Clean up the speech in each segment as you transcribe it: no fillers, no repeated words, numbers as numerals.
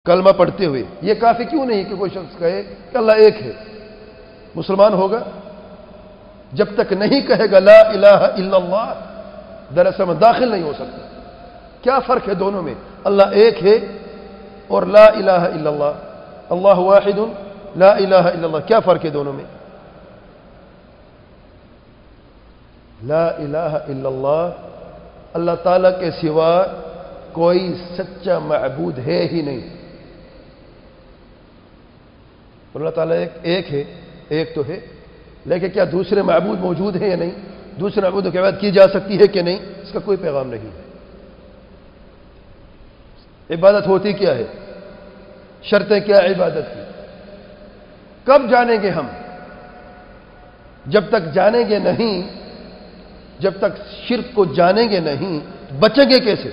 کلمہ پڑھتے ہوئے یہ کافی کیوں نہیں کہ کوئی شخص کہے کہ اللہ ایک ہے؟ مسلمان ہوگا جب تک نہیں کہے گا لا الہ الا اللہ دراصل میں داخل نہیں ہو سکتا۔ کیا فرق ہے دونوں میں؟ اللہ ایک ہے اور لا الہ الا اللہ، اللہ واحد لا الہ الا اللہ، کیا فرق ہے دونوں میں؟ لا الہ الا اللہ، اللہ تعالیٰ کے سوا کوئی سچا معبود ہے ہی نہیں۔ اللہ تعالیٰ ایک ہے، ایک تو ہے، لیکن کیا دوسرے معبود موجود ہیں یا نہیں؟ دوسرے معبودوں کی عبادت کی جا سکتی ہے کہ نہیں؟ اس کا کوئی پیغام نہیں ہے۔ عبادت ہوتی کیا ہے؟ شرطیں کیا عبادت کی؟ کب جانیں گے ہم؟ جب تک جانیں گے نہیں، جب تک شرک کو جانیں گے نہیں تو بچیں گے کیسے؟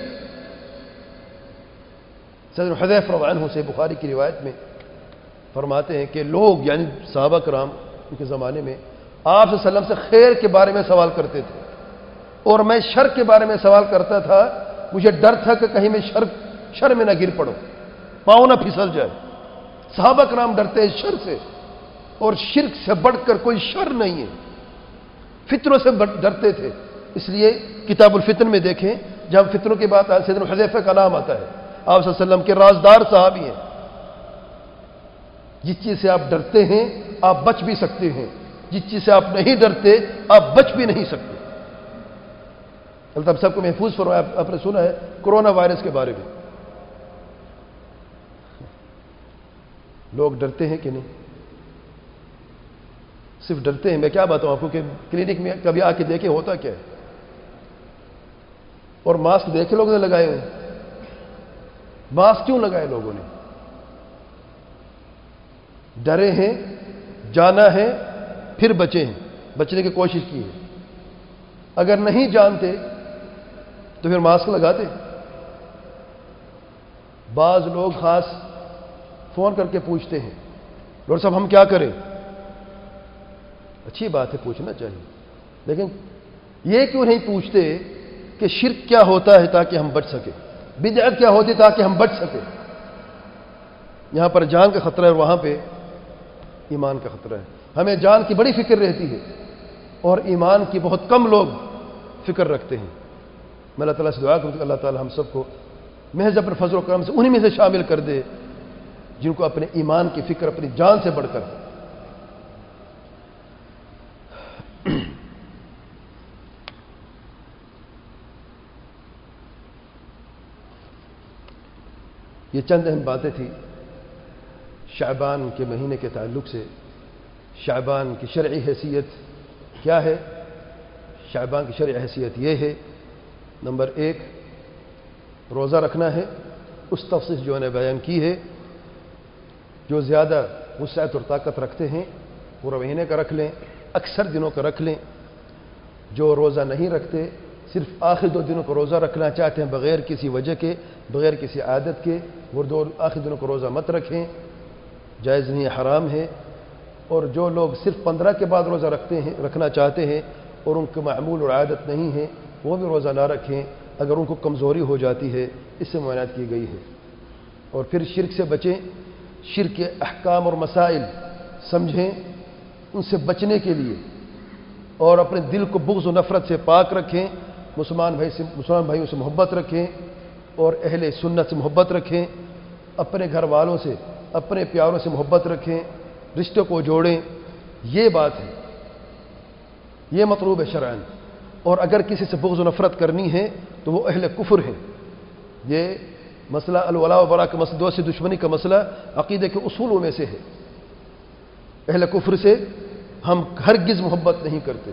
سیدنا حذیفہ رضی اللہ عنہ سے بخاری کی روایت میں فرماتے ہیں کہ لوگ یعنی صحابہ کرام ان کے زمانے میں آپ صلی اللہ علیہ وسلم سے خیر کے بارے میں سوال کرتے تھے، اور میں شر کے بارے میں سوال کرتا تھا، مجھے ڈر تھا کہ کہیں میں شر میں نہ گر پڑوں، پاؤں نہ پھسل جائے۔ صحابہ کرام ڈرتے ہیں شر سے، اور شرک سے بڑھ کر کوئی شر نہیں ہے، فتنوں سے ڈرتے تھے۔ اس لیے کتاب الفتن میں دیکھیں، جب فتنوں کی بات آئے سیدنا حذیفہ کا نام آتا ہے، آپ صلی اللہ علیہ وسلم کے رازدار صحابی ہیں۔ جس چیز سے آپ ڈرتے ہیں آپ بچ بھی سکتے ہیں، جس چیز سے آپ نہیں ڈرتے آپ بچ بھی نہیں سکتے۔ اللہ تعالیٰ سب کو محفوظ فرمائے۔ آپ نے سنا ہے کورونا وائرس کے بارے میں، لوگ ڈرتے ہیں کہ نہیں؟ صرف ڈرتے ہیں۔ میں کیا بتاؤں آپ کو کہ کلینک میں کبھی آ کے دیکھیں ہوتا کیا ہے، اور ماسک دیکھے لوگوں نے لگائے ہوئے، ماسک کیوں لگائے لوگوں نے؟ ڈرے ہیں، جانا ہے، پھر بچے ہیں، بچنے کی کوشش کی ہے۔ اگر نہیں جانتے تو پھر ماسک لگاتے۔ بعض لوگ خاص فون کر کے پوچھتے ہیں ڈاکٹر صاحب ہم کیا کریں؟ اچھی بات ہے، پوچھنا چاہیے، لیکن یہ کیوں نہیں پوچھتے کہ شرک کیا ہوتا ہے تاکہ ہم بچ سکیں، بدعت کیا ہوتی تاکہ ہم بچ سکیں؟ یہاں پر جان کا خطرہ ہے اور وہاں پہ ایمان کا خطرہ ہے۔ ہمیں جان کی بڑی فکر رہتی ہے اور ایمان کی بہت کم لوگ فکر رکھتے ہیں۔ میں اللہ تعالیٰ سے دعا کروں کہ اللہ تعالیٰ ہم سب کو محض اپنے فضل و کرم سے انہی میں سے شامل کر دے جن کو اپنے ایمان کی فکر اپنی جان سے بڑھ کر۔ یہ چند اہم باتیں تھیں شعبان کے مہینے کے تعلق سے۔ شعبان کی شرعی حیثیت کیا ہے؟ شعبان کی شرعی حیثیت یہ ہے، نمبر 1 روزہ رکھنا ہے۔ اس تفصیل جو نے بیان کی ہے، جو زیادہ وسعت اور طاقت رکھتے ہیں پورا مہینے کا رکھ لیں، اکثر دنوں کا رکھ لیں۔ جو روزہ نہیں رکھتے، صرف آخر 2 دنوں کو روزہ رکھنا چاہتے ہیں بغیر کسی وجہ کے، بغیر کسی عادت کے، وہ 2 آخر دنوں کو روزہ مت رکھیں، جائز نہیں، حرام ہے۔ اور جو لوگ صرف 15 کے بعد روزہ رکھنا چاہتے ہیں اور ان کو معمول اور عادت نہیں ہے، وہ بھی روزہ نہ رکھیں اگر ان کو کمزوری ہو جاتی ہے، اس سے ممانعت کی گئی ہے۔ اور پھر شرک سے بچیں، شرک کے احکام اور مسائل سمجھیں، ان سے بچنے کے لیے، اور اپنے دل کو بغض و نفرت سے پاک رکھیں، مسلمان بھائیوں سے محبت رکھیں اور اہل سنت سے محبت رکھیں، اپنے گھر والوں سے، اپنے پیاروں سے محبت رکھیں، رشتوں کو جوڑیں۔ یہ بات ہے، یہ مطلوب ہے شرعاً۔ اور اگر کسی سے بغض و نفرت کرنی ہے تو وہ اہل کفر ہیں۔ یہ مسئلہ الولاء و براء کا مسئلہ، دوستی دشمنی کا مسئلہ عقیدے کے اصولوں میں سے ہے۔ اہل کفر سے ہم ہرگز محبت نہیں کرتے۔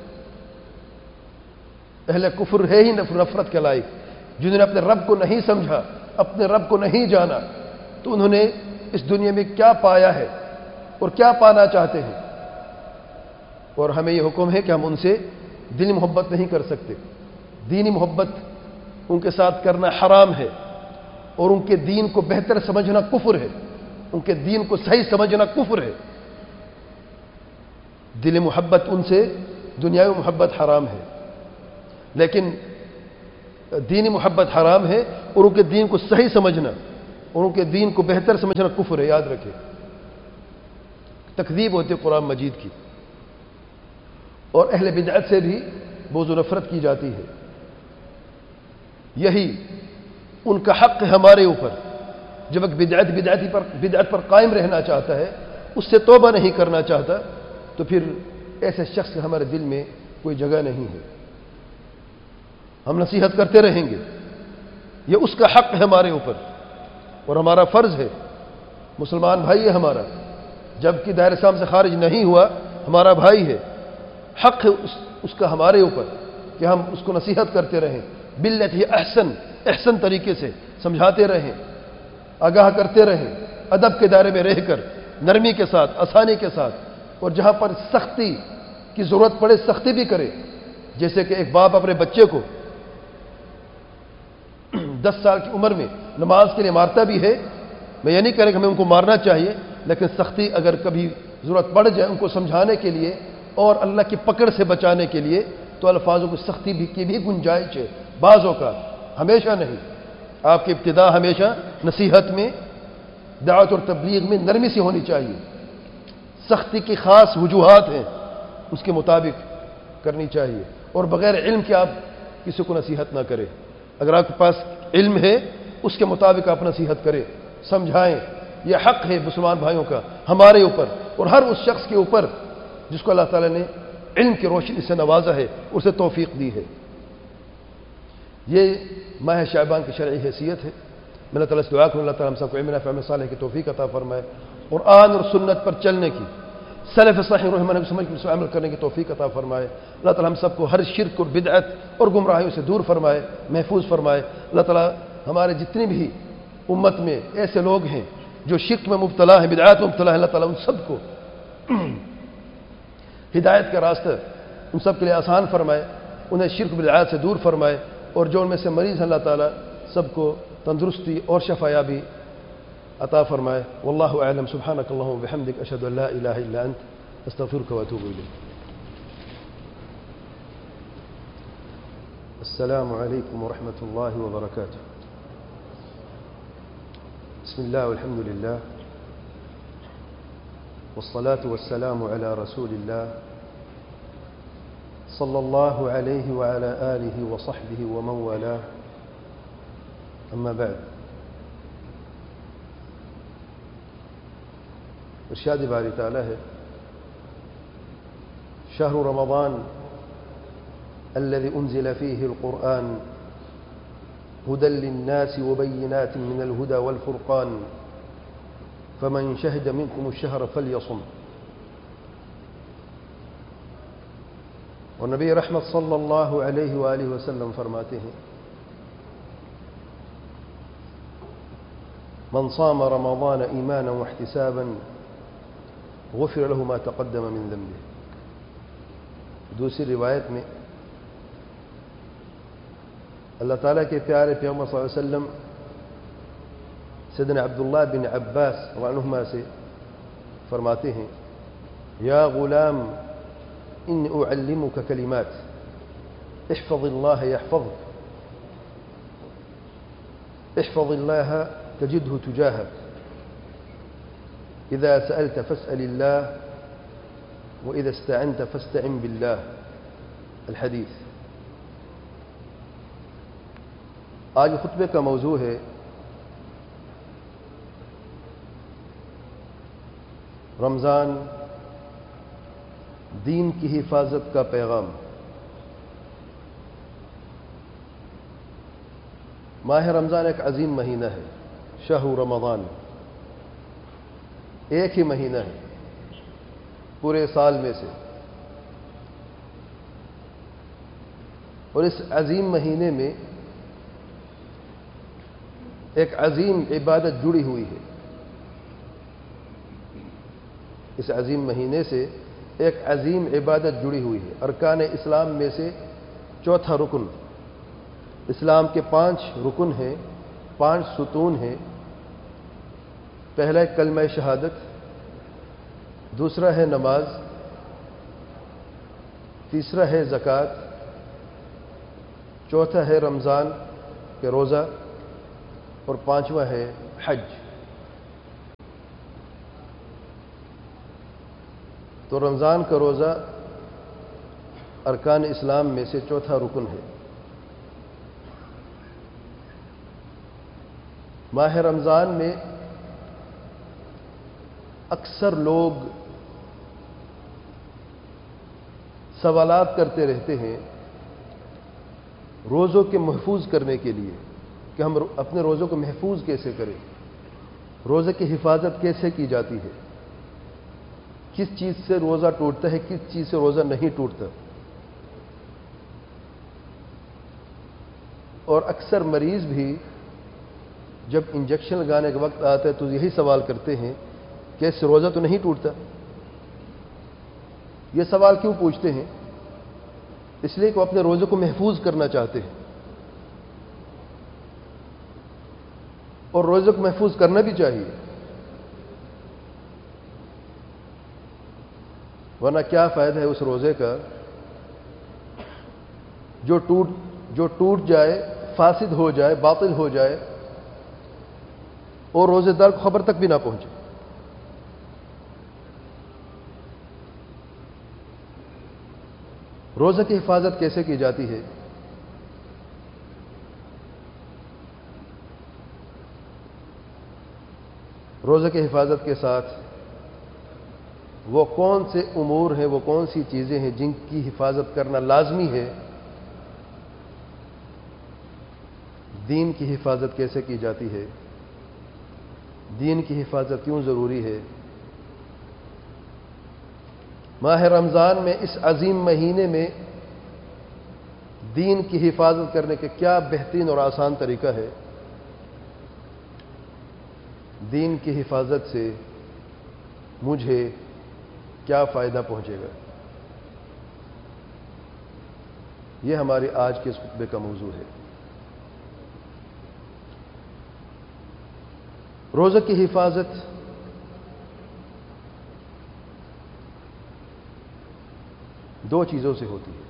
اہل کفر ہے ہی نفرت کے لائق، جنہوں نے اپنے رب کو نہیں سمجھا، اپنے رب کو نہیں جانا، تو انہوں نے اس دنیا میں کیا پایا ہے اور کیا پانا چاہتے ہیں۔ اور ہمیں یہ حکم ہے کہ ہم ان سے دلی محبت نہیں کر سکتے۔ دینی محبت ان کے ساتھ کرنا حرام ہے، اور ان کے دین کو بہتر سمجھنا کفر ہے، ان کے دین کو صحیح سمجھنا کفر ہے۔ دلی محبت ان سے، دنیاوی محبت حرام ہے، لیکن دینی محبت حرام ہے، اور ان کے دین کو صحیح سمجھنا اور ان کے دین کو بہتر سمجھنا کفر ہے، یاد رکھے، تکذیب ہوتی ہے قرآن مجید کی، اور اہل بدعت سے بھی بغض و نفرت کی جاتی ہے۔ یہی ان کا حق ہے ہمارے اوپر، جب ایک بدعت پر قائم رہنا چاہتا ہے، اس سے توبہ نہیں کرنا چاہتا، تو پھر ایسے شخص کے ہمارے دل میں کوئی جگہ نہیں ہے۔ ہم نصیحت کرتے رہیں گے، یہ اس کا حق ہے ہمارے اوپر، اور ہمارا فرض ہے، مسلمان بھائی ہے ہمارا، جبکہ دائرہ اسلام سے خارج نہیں ہوا، ہمارا بھائی ہے، حق ہے اس کا ہمارے اوپر کہ ہم اس کو نصیحت کرتے رہیں، باللتی احسن طریقے سے سمجھاتے رہیں، آگاہ کرتے رہیں، ادب کے دائرے میں رہ کر، نرمی کے ساتھ، آسانی کے ساتھ، اور جہاں پر سختی کی ضرورت پڑے سختی بھی کرے۔ جیسے کہ ایک باپ اپنے بچے کو 10 سال کی عمر میں نماز کے لیے مارتا بھی ہے، میں یہ نہیں کہہ رہا کہ ہمیں ان کو مارنا چاہیے، لیکن سختی اگر کبھی ضرورت پڑ جائے ان کو سمجھانے کے لیے اور اللہ کی پکڑ سے بچانے کے لیے، تو الفاظوں کی سختی کی بھی گنجائش ہے، بعض اوقات، ہمیشہ نہیں۔ آپ کی ابتدا ہمیشہ نصیحت میں، دعوت اور تبلیغ میں نرمی سے ہونی چاہیے، سختی کی خاص وجوہات ہیں، اس کے مطابق کرنی چاہیے، اور بغیر علم کے آپ کسی کو نصیحت نہ کریں۔ اگر آپ کے پاس علم ہے اس کے مطابق آپ نصیحت کریں، سمجھائیں، یہ حق ہے مسلمان بھائیوں کا ہمارے اوپر اور ہر اس شخص کے اوپر جس کو اللہ تعالیٰ نے علم کی روشنی سے نوازا ہے، اسے توفیق دی ہے۔ یہ ماہ شعبان کی شرعی حیثیت ہے۔ میں اللہ تعالیٰ سے دعا کروں اللہ تعالیٰ ہم سب کو علم نافع عمل صالح کی توفیق عطا فرمائے، قرآن اور سنت پر چلنے کی، سلف صحیح رحمہ کو سمجھ کر عمل کرنے کی توفیق عطا فرمائے۔ اللہ تعالیٰ ہم سب کو ہر شرک اور بدعت اور گمراہیوں سے دور فرمائے، محفوظ فرمائے۔ اللہ تعالیٰ ہمارے جتنے بھی امت میں ایسے لوگ ہیں جو شرک میں مبتلا ہیں، بدعات میں مبتلا ہیں، اللہ تعالیٰ ان سب کو ہدایت کا راستہ ان سب کے لیے آسان فرمائے، انہیں شرک بدعات سے دور فرمائے، اور جو ان میں سے مریض ہیں اللہ تعالیٰ سب کو تندرستی اور شفایابی عطا فرمائے۔ واللہ اعلم، سبحانک اللہم وبحمدک، اشہد ان لا الہ الا انت، استغفرک واتوب الیک۔ السلام علیکم ورحمۃ اللہ وبرکاتہ۔ بسم اللہ والحمد للہ والصلاة والسلام على رسول الله صلى الله عليه وعلى آله وصحبه ومن والاه، أما بعد۔ ارشاد باری تعالیٰ ہے، شهر رمضان الذي أنزل فيه القرآن هدى للناس وبينات من الهدى والفرقان فمن شهد منكم الشهر فليصم۔ اور نبی رحمت صلی اللہ علیہ وآلہ وسلم فرماتے ہیں، من صام رمضان ایمانا واحتسابا غفر له ما تقدم من ذنبه۔ دوسری روایت میں اللہ تعالیٰ کے پیارے پیغمبر صلی اللہ علیہ وسلم سیدنا عبداللہ بن عباس رضی اللہ عنہما سے فرماتے ہیں، یا غلام إني أعلمك كلمات احفظ الله يحفظك احفظ الله تجده تجاهك إذا سألت فاسأل الله وإذا استعنت فاستعن بالله۔ الحدیث۔ آج خطبے کا موضوع ہے رمضان، دین کی حفاظت کا پیغام۔ ماہ رمضان ایک عظیم مہینہ ہے، شہر رمضان، ایک ہی مہینہ ہے پورے سال میں سے، اور اس عظیم مہینے میں ایک عظیم عبادت جڑی ہوئی ہے۔ اس عظیم مہینے سے ایک عظیم عبادت جڑی ہوئی ہے، ارکان اسلام میں سے چوتھا رکن۔ اسلام کے 5 رکن ہیں، 5 ستون ہیں۔ پہلا ہے کلمہ شہادت، دوسرا ہے نماز، تیسرا ہے زکوٰۃ، چوتھا ہے رمضان کے روزہ، اور پانچواں ہے حج۔ تو رمضان کا روزہ ارکان اسلام میں سے چوتھا رکن ہے۔ ماہ رمضان میں اکثر لوگ سوالات کرتے رہتے ہیں روزوں کے محفوظ کرنے کے لیے کہ ہم اپنے روزوں کو محفوظ کیسے کریں، روزے کی حفاظت کیسے کی جاتی ہے، کس چیز سے روزہ ٹوٹتا ہے، کس چیز سے روزہ نہیں ٹوٹتا۔ اور اکثر مریض بھی جب انجیکشن لگانے کا وقت آتا ہے تو یہی سوال کرتے ہیں کہ اس سے روزہ تو نہیں ٹوٹتا۔ یہ سوال کیوں پوچھتے ہیں؟ اس لیے کہ وہ اپنے روزے کو محفوظ کرنا چاہتے ہیں، اور روزے کو محفوظ کرنا بھی چاہیے، ورنہ کیا فائدہ ہے اس روزے کا جو ٹوٹ جائے، فاسد ہو جائے، باطل ہو جائے اور روزے دار کو خبر تک بھی نہ پہنچے۔ روزے کی حفاظت کیسے کی جاتی ہے؟ روزے کی حفاظت کے ساتھ وہ کون سے امور ہیں، وہ کون سی چیزیں ہیں جن کی حفاظت کرنا لازمی ہے؟ دین کی حفاظت کیسے کی جاتی ہے؟ دین کی حفاظت کیوں ضروری ہے؟ ماہ رمضان میں اس عظیم مہینے میں دین کی حفاظت کرنے کا کیا بہترین اور آسان طریقہ ہے؟ دین کی حفاظت سے مجھے کیا فائدہ پہنچے گا؟ یہ ہماری آج کے اس خطبے کا موضوع ہے۔ روزے کی حفاظت دو چیزوں سے ہوتی ہے۔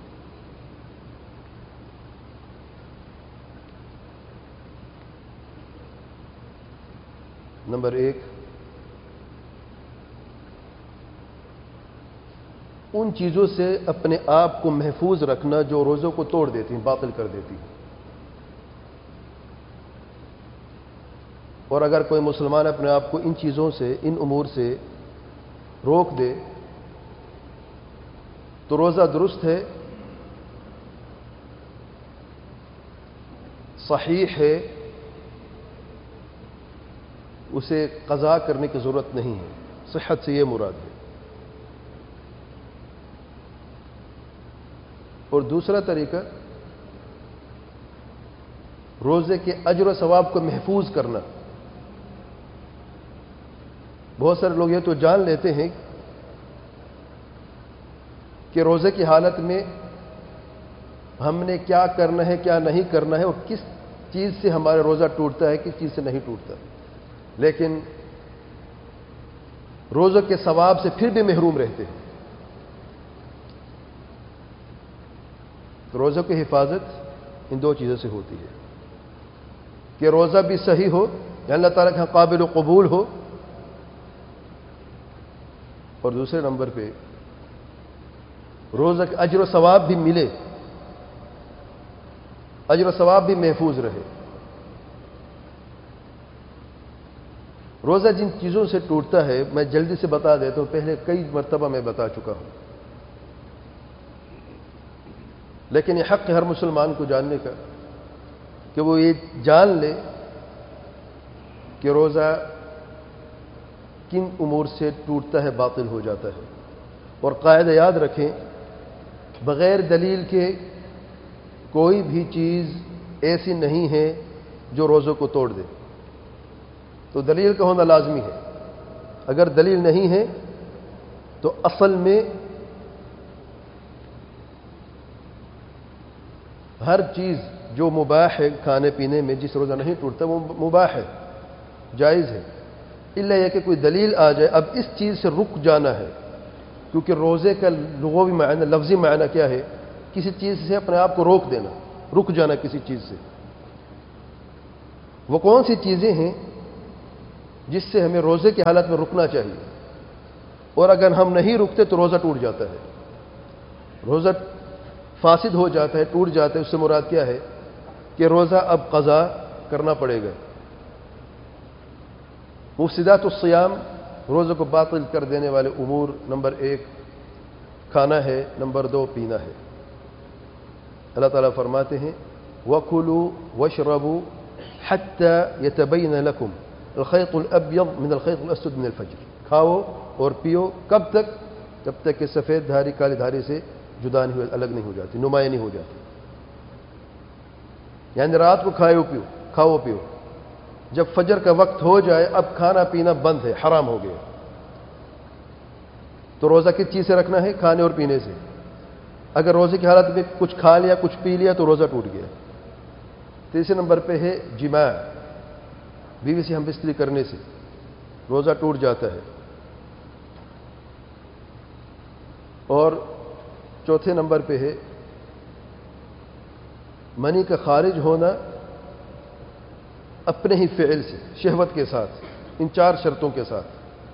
نمبر ایک، ان چیزوں سے اپنے آپ کو محفوظ رکھنا جو روزوں کو توڑ دیتی ہیں، باطل کر دیتی ہیں۔ اور اگر کوئی مسلمان اپنے آپ کو ان چیزوں سے، ان امور سے روک دے تو روزہ درست ہے، صحیح ہے، اسے قضا کرنے کی ضرورت نہیں ہے۔ صحت سے یہ مراد ہے۔ اور دوسرا طریقہ، روزے کے اجر و ثواب کو محفوظ کرنا۔ بہت سارے لوگ یہ تو جان لیتے ہیں کہ روزے کی حالت میں ہم نے کیا کرنا ہے، کیا نہیں کرنا ہے، اور کس چیز سے ہمارا روزہ ٹوٹتا ہے، کس چیز سے نہیں ٹوٹتا، لیکن روزے کے ثواب سے پھر بھی محروم رہتے ہیں۔ تو روزے کی حفاظت ان دو چیزوں سے ہوتی ہے کہ روزہ بھی صحیح ہو، یا اللہ تعالیٰ کے قابل و قبول ہو، اور دوسرے نمبر پہ روزہ کے اجر و ثواب بھی ملے، اجر و ثواب بھی محفوظ رہے۔ روزہ جن چیزوں سے ٹوٹتا ہے میں جلدی سے بتا دیتا ہوں، پہلے کئی مرتبہ میں بتا چکا ہوں، لیکن یہ حق ہے ہر مسلمان کو جاننے کا کہ وہ یہ جان لے کہ روزہ کن امور سے ٹوٹتا ہے، باطل ہو جاتا ہے۔ اور قاعدہ یاد رکھیں، بغیر دلیل کے کوئی بھی چیز ایسی نہیں ہے جو روزوں کو توڑ دے۔ تو دلیل کا ہونا لازمی ہے۔ اگر دلیل نہیں ہے تو اصل میں ہر چیز جو مباح ہے کھانے پینے میں، جس روزہ نہیں ٹوٹتا، وہ مباح ہے، جائز ہے، الا یہ کہ کوئی دلیل آ جائے اب اس چیز سے رک جانا ہے، کیونکہ روزے کا لغوی معنی، لفظی معنی کیا ہے؟ کسی چیز سے اپنے آپ کو روک دینا، رک جانا کسی چیز سے۔ وہ کون سی چیزیں ہیں جس سے ہمیں روزے کی حالت میں رکنا چاہیے، اور اگر ہم نہیں رکتے تو روزہ ٹوٹ جاتا ہے، روزہ فاسد ہو جاتا ہے، ٹوٹ جاتا ہے۔ اس سے مراد کیا ہے کہ روزہ اب قضا کرنا پڑے گا۔ مفسدات الصیام، روزے کو باطل کر دینے والے امور، نمبر 1 کھانا ہے، نمبر 2 پینا ہے۔ اللہ تعالیٰ فرماتے ہیں وَكُلُوا وَاشْرَبُوا حَتَّى يَتَبَيَّنَ لَكُمْ الْخَيْطُ الْأَبْيَضُ مِنَ الْخَيْطِ الْأَسْوَدِ مِنَ الْفَجْرِ۔ کھاؤ اور پیو، کب تک؟ جب تک کہ سفید دھاری کالی دھاری سے جدا نہیں ہو، الگ نہیں ہو جاتی، نمایاں نہیں ہو جاتی۔ یعنی رات کو کھاؤ پیو، جب فجر کا وقت ہو جائے اب کھانا پینا بند ہے، حرام ہو گیا۔ تو روزہ کس چیز سے رکھنا ہے؟ کھانے اور پینے سے۔ اگر روزے کی حالت میں کچھ کھا لیا، کچھ پی لیا تو روزہ ٹوٹ گیا۔ تیسرے نمبر پہ ہے جماع، بیوی سے ہم بستری کرنے سے روزہ ٹوٹ جاتا ہے۔ اور چوتھے نمبر پہ ہے منی کا خارج ہونا اپنے ہی فعل سے، شہوت کے ساتھ، ان 4 شرطوں کے ساتھ۔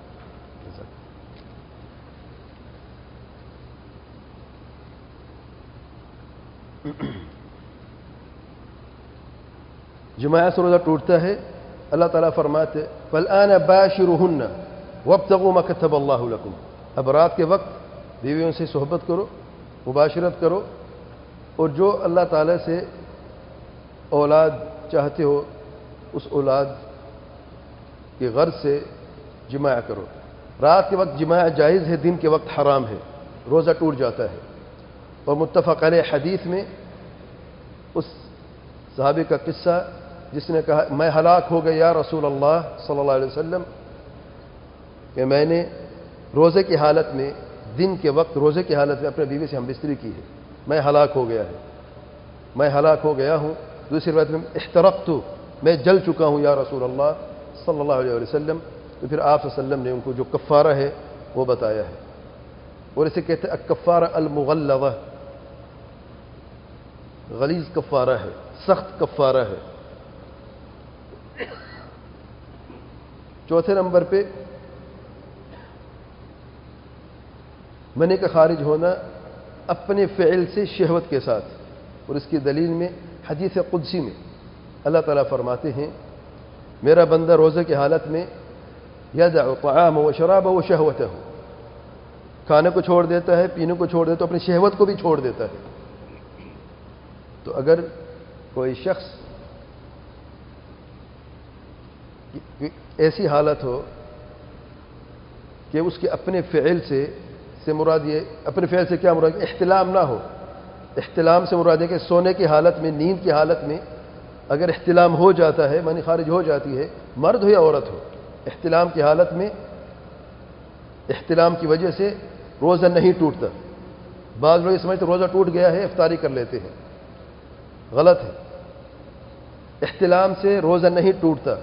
جماع سے روزہ ٹوٹتا ہے۔ اللہ تعالیٰ فرماتے فَالْآنَ بَاشِرُهُنَّ وَابْتَغُوا مَا كَتَبَ اللَّهُ لَكُمْ۔ اب رات کے وقت بیویوں سے صحبت کرو، مباشرت کرو، اور جو اللہ تعالیٰ سے اولاد چاہتے ہو اس اولاد کی غرض سے جماع کرو۔ رات کے وقت جماع جائز ہے، دن کے وقت حرام ہے، روزہ ٹوٹ جاتا ہے۔ اور متفق علیہ حدیث میں اس صحابی کا قصہ جس نے کہا میں ہلاک ہو گیا یا رسول اللہ صلی اللہ علیہ وسلم، کہ میں نے روزے کی حالت میں، دن کے وقت روزے کی حالت میں اپنے بیوی سے ہم بستری کی ہے، میں ہلاک ہو گیا ہے، میں ہلاک ہو گیا ہوں۔ دوسری روایت میں احترقت، میں جل چکا ہوں یا رسول اللہ صلی اللہ علیہ وسلم۔ تو پھر آپ صلی اللہ علیہ وسلم نے ان کو جو کفارہ ہے وہ بتایا ہے، اور اسے کہتے ہیں الکفارہ المغلظہ، غلیظ کفارہ ہے، سخت کفارہ ہے۔ چوتھے نمبر پہ منی کا خارج ہونا اپنے فعل سے شہوت کے ساتھ، اور اس کی دلیل میں حدیث قدسی میں اللہ تعالیٰ فرماتے ہیں میرا بندہ روزے کی حالت میں یدع طعامہ و شرابہ و شہوتہ، کھانے کو چھوڑ دیتا ہے، پینے کو چھوڑ دیتا ہے، اپنی شہوت کو بھی چھوڑ دیتا ہے۔ تو اگر کوئی شخص ایسی حالت ہو کہ اس کے اپنے فعل سے مراد یہ، اپنے فعل سے کیا مراد؟ احتلام نہ ہو۔ احتلام سے مراد ہے کہ سونے کی حالت میں، نیند کی حالت میں اگر احتلام ہو جاتا ہے، منی خارج ہو جاتی ہے، مرد ہو یا عورت ہو، احتلام کی حالت میں، احتلام کی وجہ سے روزہ نہیں ٹوٹتا۔ بعض لوگ یہ سمجھتے روزہ ٹوٹ گیا ہے، افطاری کر لیتے ہیں، غلط ہے۔ احتلام سے روزہ نہیں ٹوٹتا۔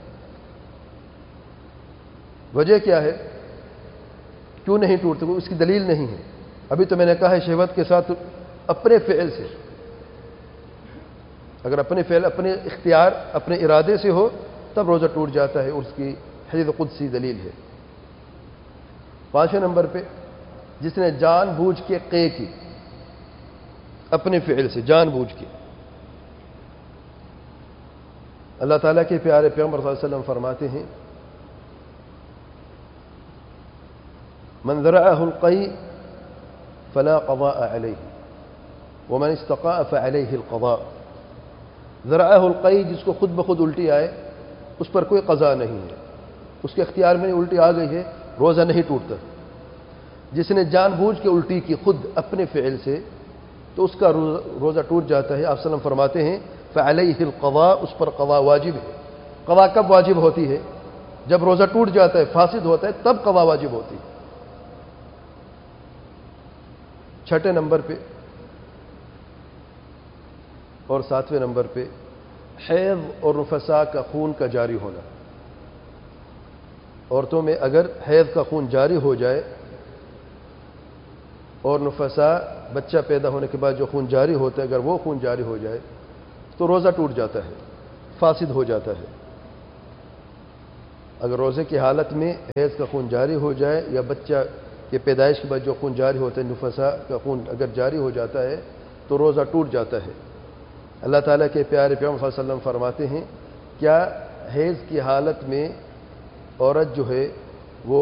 وجہ کیا ہے؟ کیوں نہیں ٹوٹتا؟ اس کی دلیل نہیں ہے۔ ابھی تو میں نے کہا ہے شہوت کے ساتھ، اپنے فعل سے، اگر اپنے فعل، اپنے اختیار، اپنے ارادے سے ہو تب روزہ ٹوٹ جاتا ہے، اور اس کی حدیث قدسی دلیل ہے۔ 5ویں نمبر پہ جس نے جان بوجھ کے قے کی، اپنے فعل سے جان بوجھ کے، اللہ تعالیٰ کے پیارے پیغمبر صلی اللہ علیہ وسلم فرماتے ہیں من ذرعه القيء فلا قضاء عليه ومن استقاء فعليه القضاء۔ ذرعه القيء، جس کو خود بخود الٹی آئے اس پر کوئی قضا نہیں ہے، اس کے اختیار میں الٹی آ گئی ہے، روزہ نہیں ٹوٹتا۔ جس نے جان بوجھ کے الٹی کی خود اپنے فعل سے تو اس کا روزہ ٹوٹ جاتا ہے۔ آپ صلی اللہ علیہ وسلم فرماتے ہیں فعلیہ القضاء، اس پر قضا واجب ہے۔ قضا کب واجب ہوتی ہے؟ جب روزہ ٹوٹ جاتا ہے، فاسد ہوتا ہے، تب قضا واجب ہوتی ہے۔ 6 نمبر پہ اور 7ویں نمبر پہ حیض اور نفساء کا خون کا جاری ہونا۔ عورتوں میں اگر حیض کا خون جاری ہو جائے اور نفساء، بچہ پیدا ہونے کے بعد جو خون جاری ہوتا ہے، اگر وہ خون جاری ہو جائے تو روزہ ٹوٹ جاتا ہے۔ فاسد ہو جاتا ہے۔ اگر روزے کی حالت میں حیض کا خون جاری ہو جائے یا بچہ کے پیدائش کے بعد جو خون جاری ہوتا ہے نفسا کا خون اگر جاری ہو جاتا ہے تو روزہ ٹوٹ جاتا ہے۔ اللہ تعالیٰ کے پیارے پیغمبر صلی اللہ علیہ وسلم فرماتے ہیں کیا حیض کی حالت میں عورت جو ہے وہ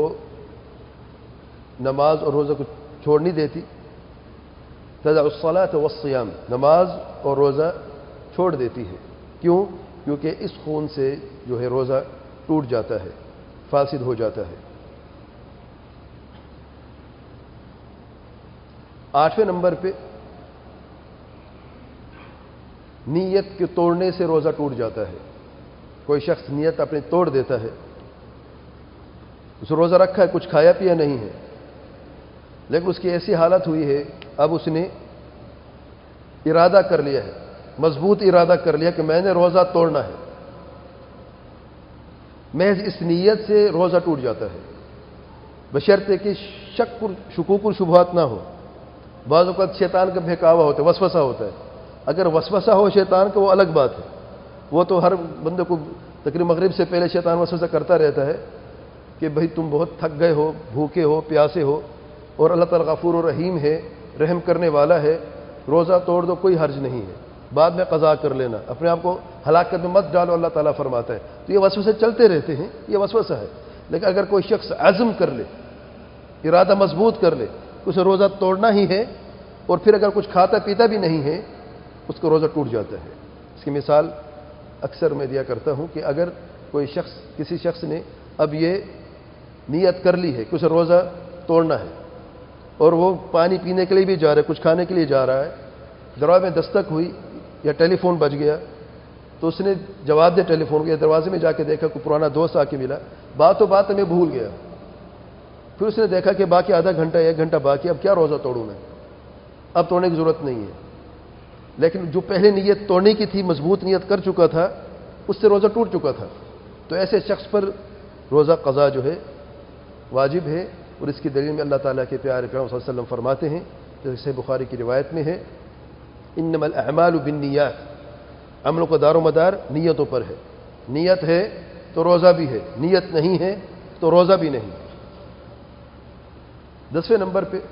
نماز اور روزہ کو چھوڑ نہیں دیتی؟ تدع الصلاۃ والصیام، نماز اور روزہ چھوڑ دیتی ہے۔ کیوں؟ کیونکہ اس خون سے جو ہے روزہ ٹوٹ جاتا ہے، فاسد ہو جاتا ہے۔ 8ویں نمبر پہ نیت کے توڑنے سے روزہ ٹوٹ جاتا ہے۔ کوئی شخص نیت اپنی توڑ دیتا ہے، اس روزہ رکھا ہے، کچھ کھایا پیا نہیں ہے، لیکن اس کی ایسی حالت ہوئی ہے اب اس نے ارادہ کر لیا ہے، مضبوط ارادہ کر لیا کہ میں نے روزہ توڑنا ہے، محض اس نیت سے روزہ ٹوٹ جاتا ہے، بشرطے کہ شکوک و شبہات نہ ہو۔ بعض اوقات شیطان کا بہکاوا ہوتا ہے، وسوسہ ہوتا ہے۔ اگر وسوسہ ہو شیطان کا وہ الگ بات ہے، وہ تو ہر بندے کو تقریباً مغرب سے پہلے شیطان وسوسہ کرتا رہتا ہے کہ بھئی تم بہت تھک گئے ہو، بھوکے ہو، پیاسے ہو، اور اللہ تعالیٰ غفور و رحیم ہے، رحم کرنے والا ہے، روزہ توڑ دو، کوئی حرج نہیں ہے، بعد میں قضا کر لینا، اپنے آپ کو ہلاکت میں مت ڈالو، اللہ تعالیٰ فرماتا ہے۔ تو یہ وسوسے چلتے رہتے ہیں، یہ وسوسہ ہے۔ لیکن اگر کوئی شخص عزم کر لے، ارادہ مضبوط کر لے، اسے روزہ توڑنا ہی ہے، اور پھر اگر کچھ کھاتا پیتا بھی نہیں ہے، اس کو روزہ ٹوٹ جاتا ہے۔ اس کی مثال اکثر میں دیا کرتا ہوں کہ اگر کوئی شخص، کسی شخص نے اب یہ نیت کر لی ہے کہ اسے روزہ توڑنا ہے، اور وہ پانی پینے کے لیے بھی جا رہا ہے، کچھ کھانے کے لیے جا رہا ہے، دروازے میں دستک ہوئی یا ٹیلی فون بج گیا، تو اس نے جواب دے ٹیلی فون کو، یا دروازے میں جا کے دیکھا کوئی پرانا دوست آ کے ملا، بات میں بھول گیا، پھر اس نے دیکھا کہ باقی آدھا گھنٹہ 1 گھنٹہ باقی، اب کیا روزہ توڑوں میں، اب توڑنے کی ضرورت نہیں ہے۔ لیکن جو پہلے نیت توڑنے کی تھی، مضبوط نیت کر چکا تھا، اس سے روزہ ٹوٹ چکا تھا، تو ایسے شخص پر روزہ قضا جو ہے واجب ہے۔ اور اس کی دلیل میں اللہ تعالیٰ کے پیارے پیغمبر صلی اللہ علیہ وسلم فرماتے ہیں، جیسے بخاری کی روایت میں ہے، انما الاعمال بالنیات، عملوں کا دار و مدار نیتوں پر ہے، نیت ہے تو روزہ بھی ہے، نیت نہیں ہے تو روزہ بھی نہیں۔ 10ویں نمبر پہ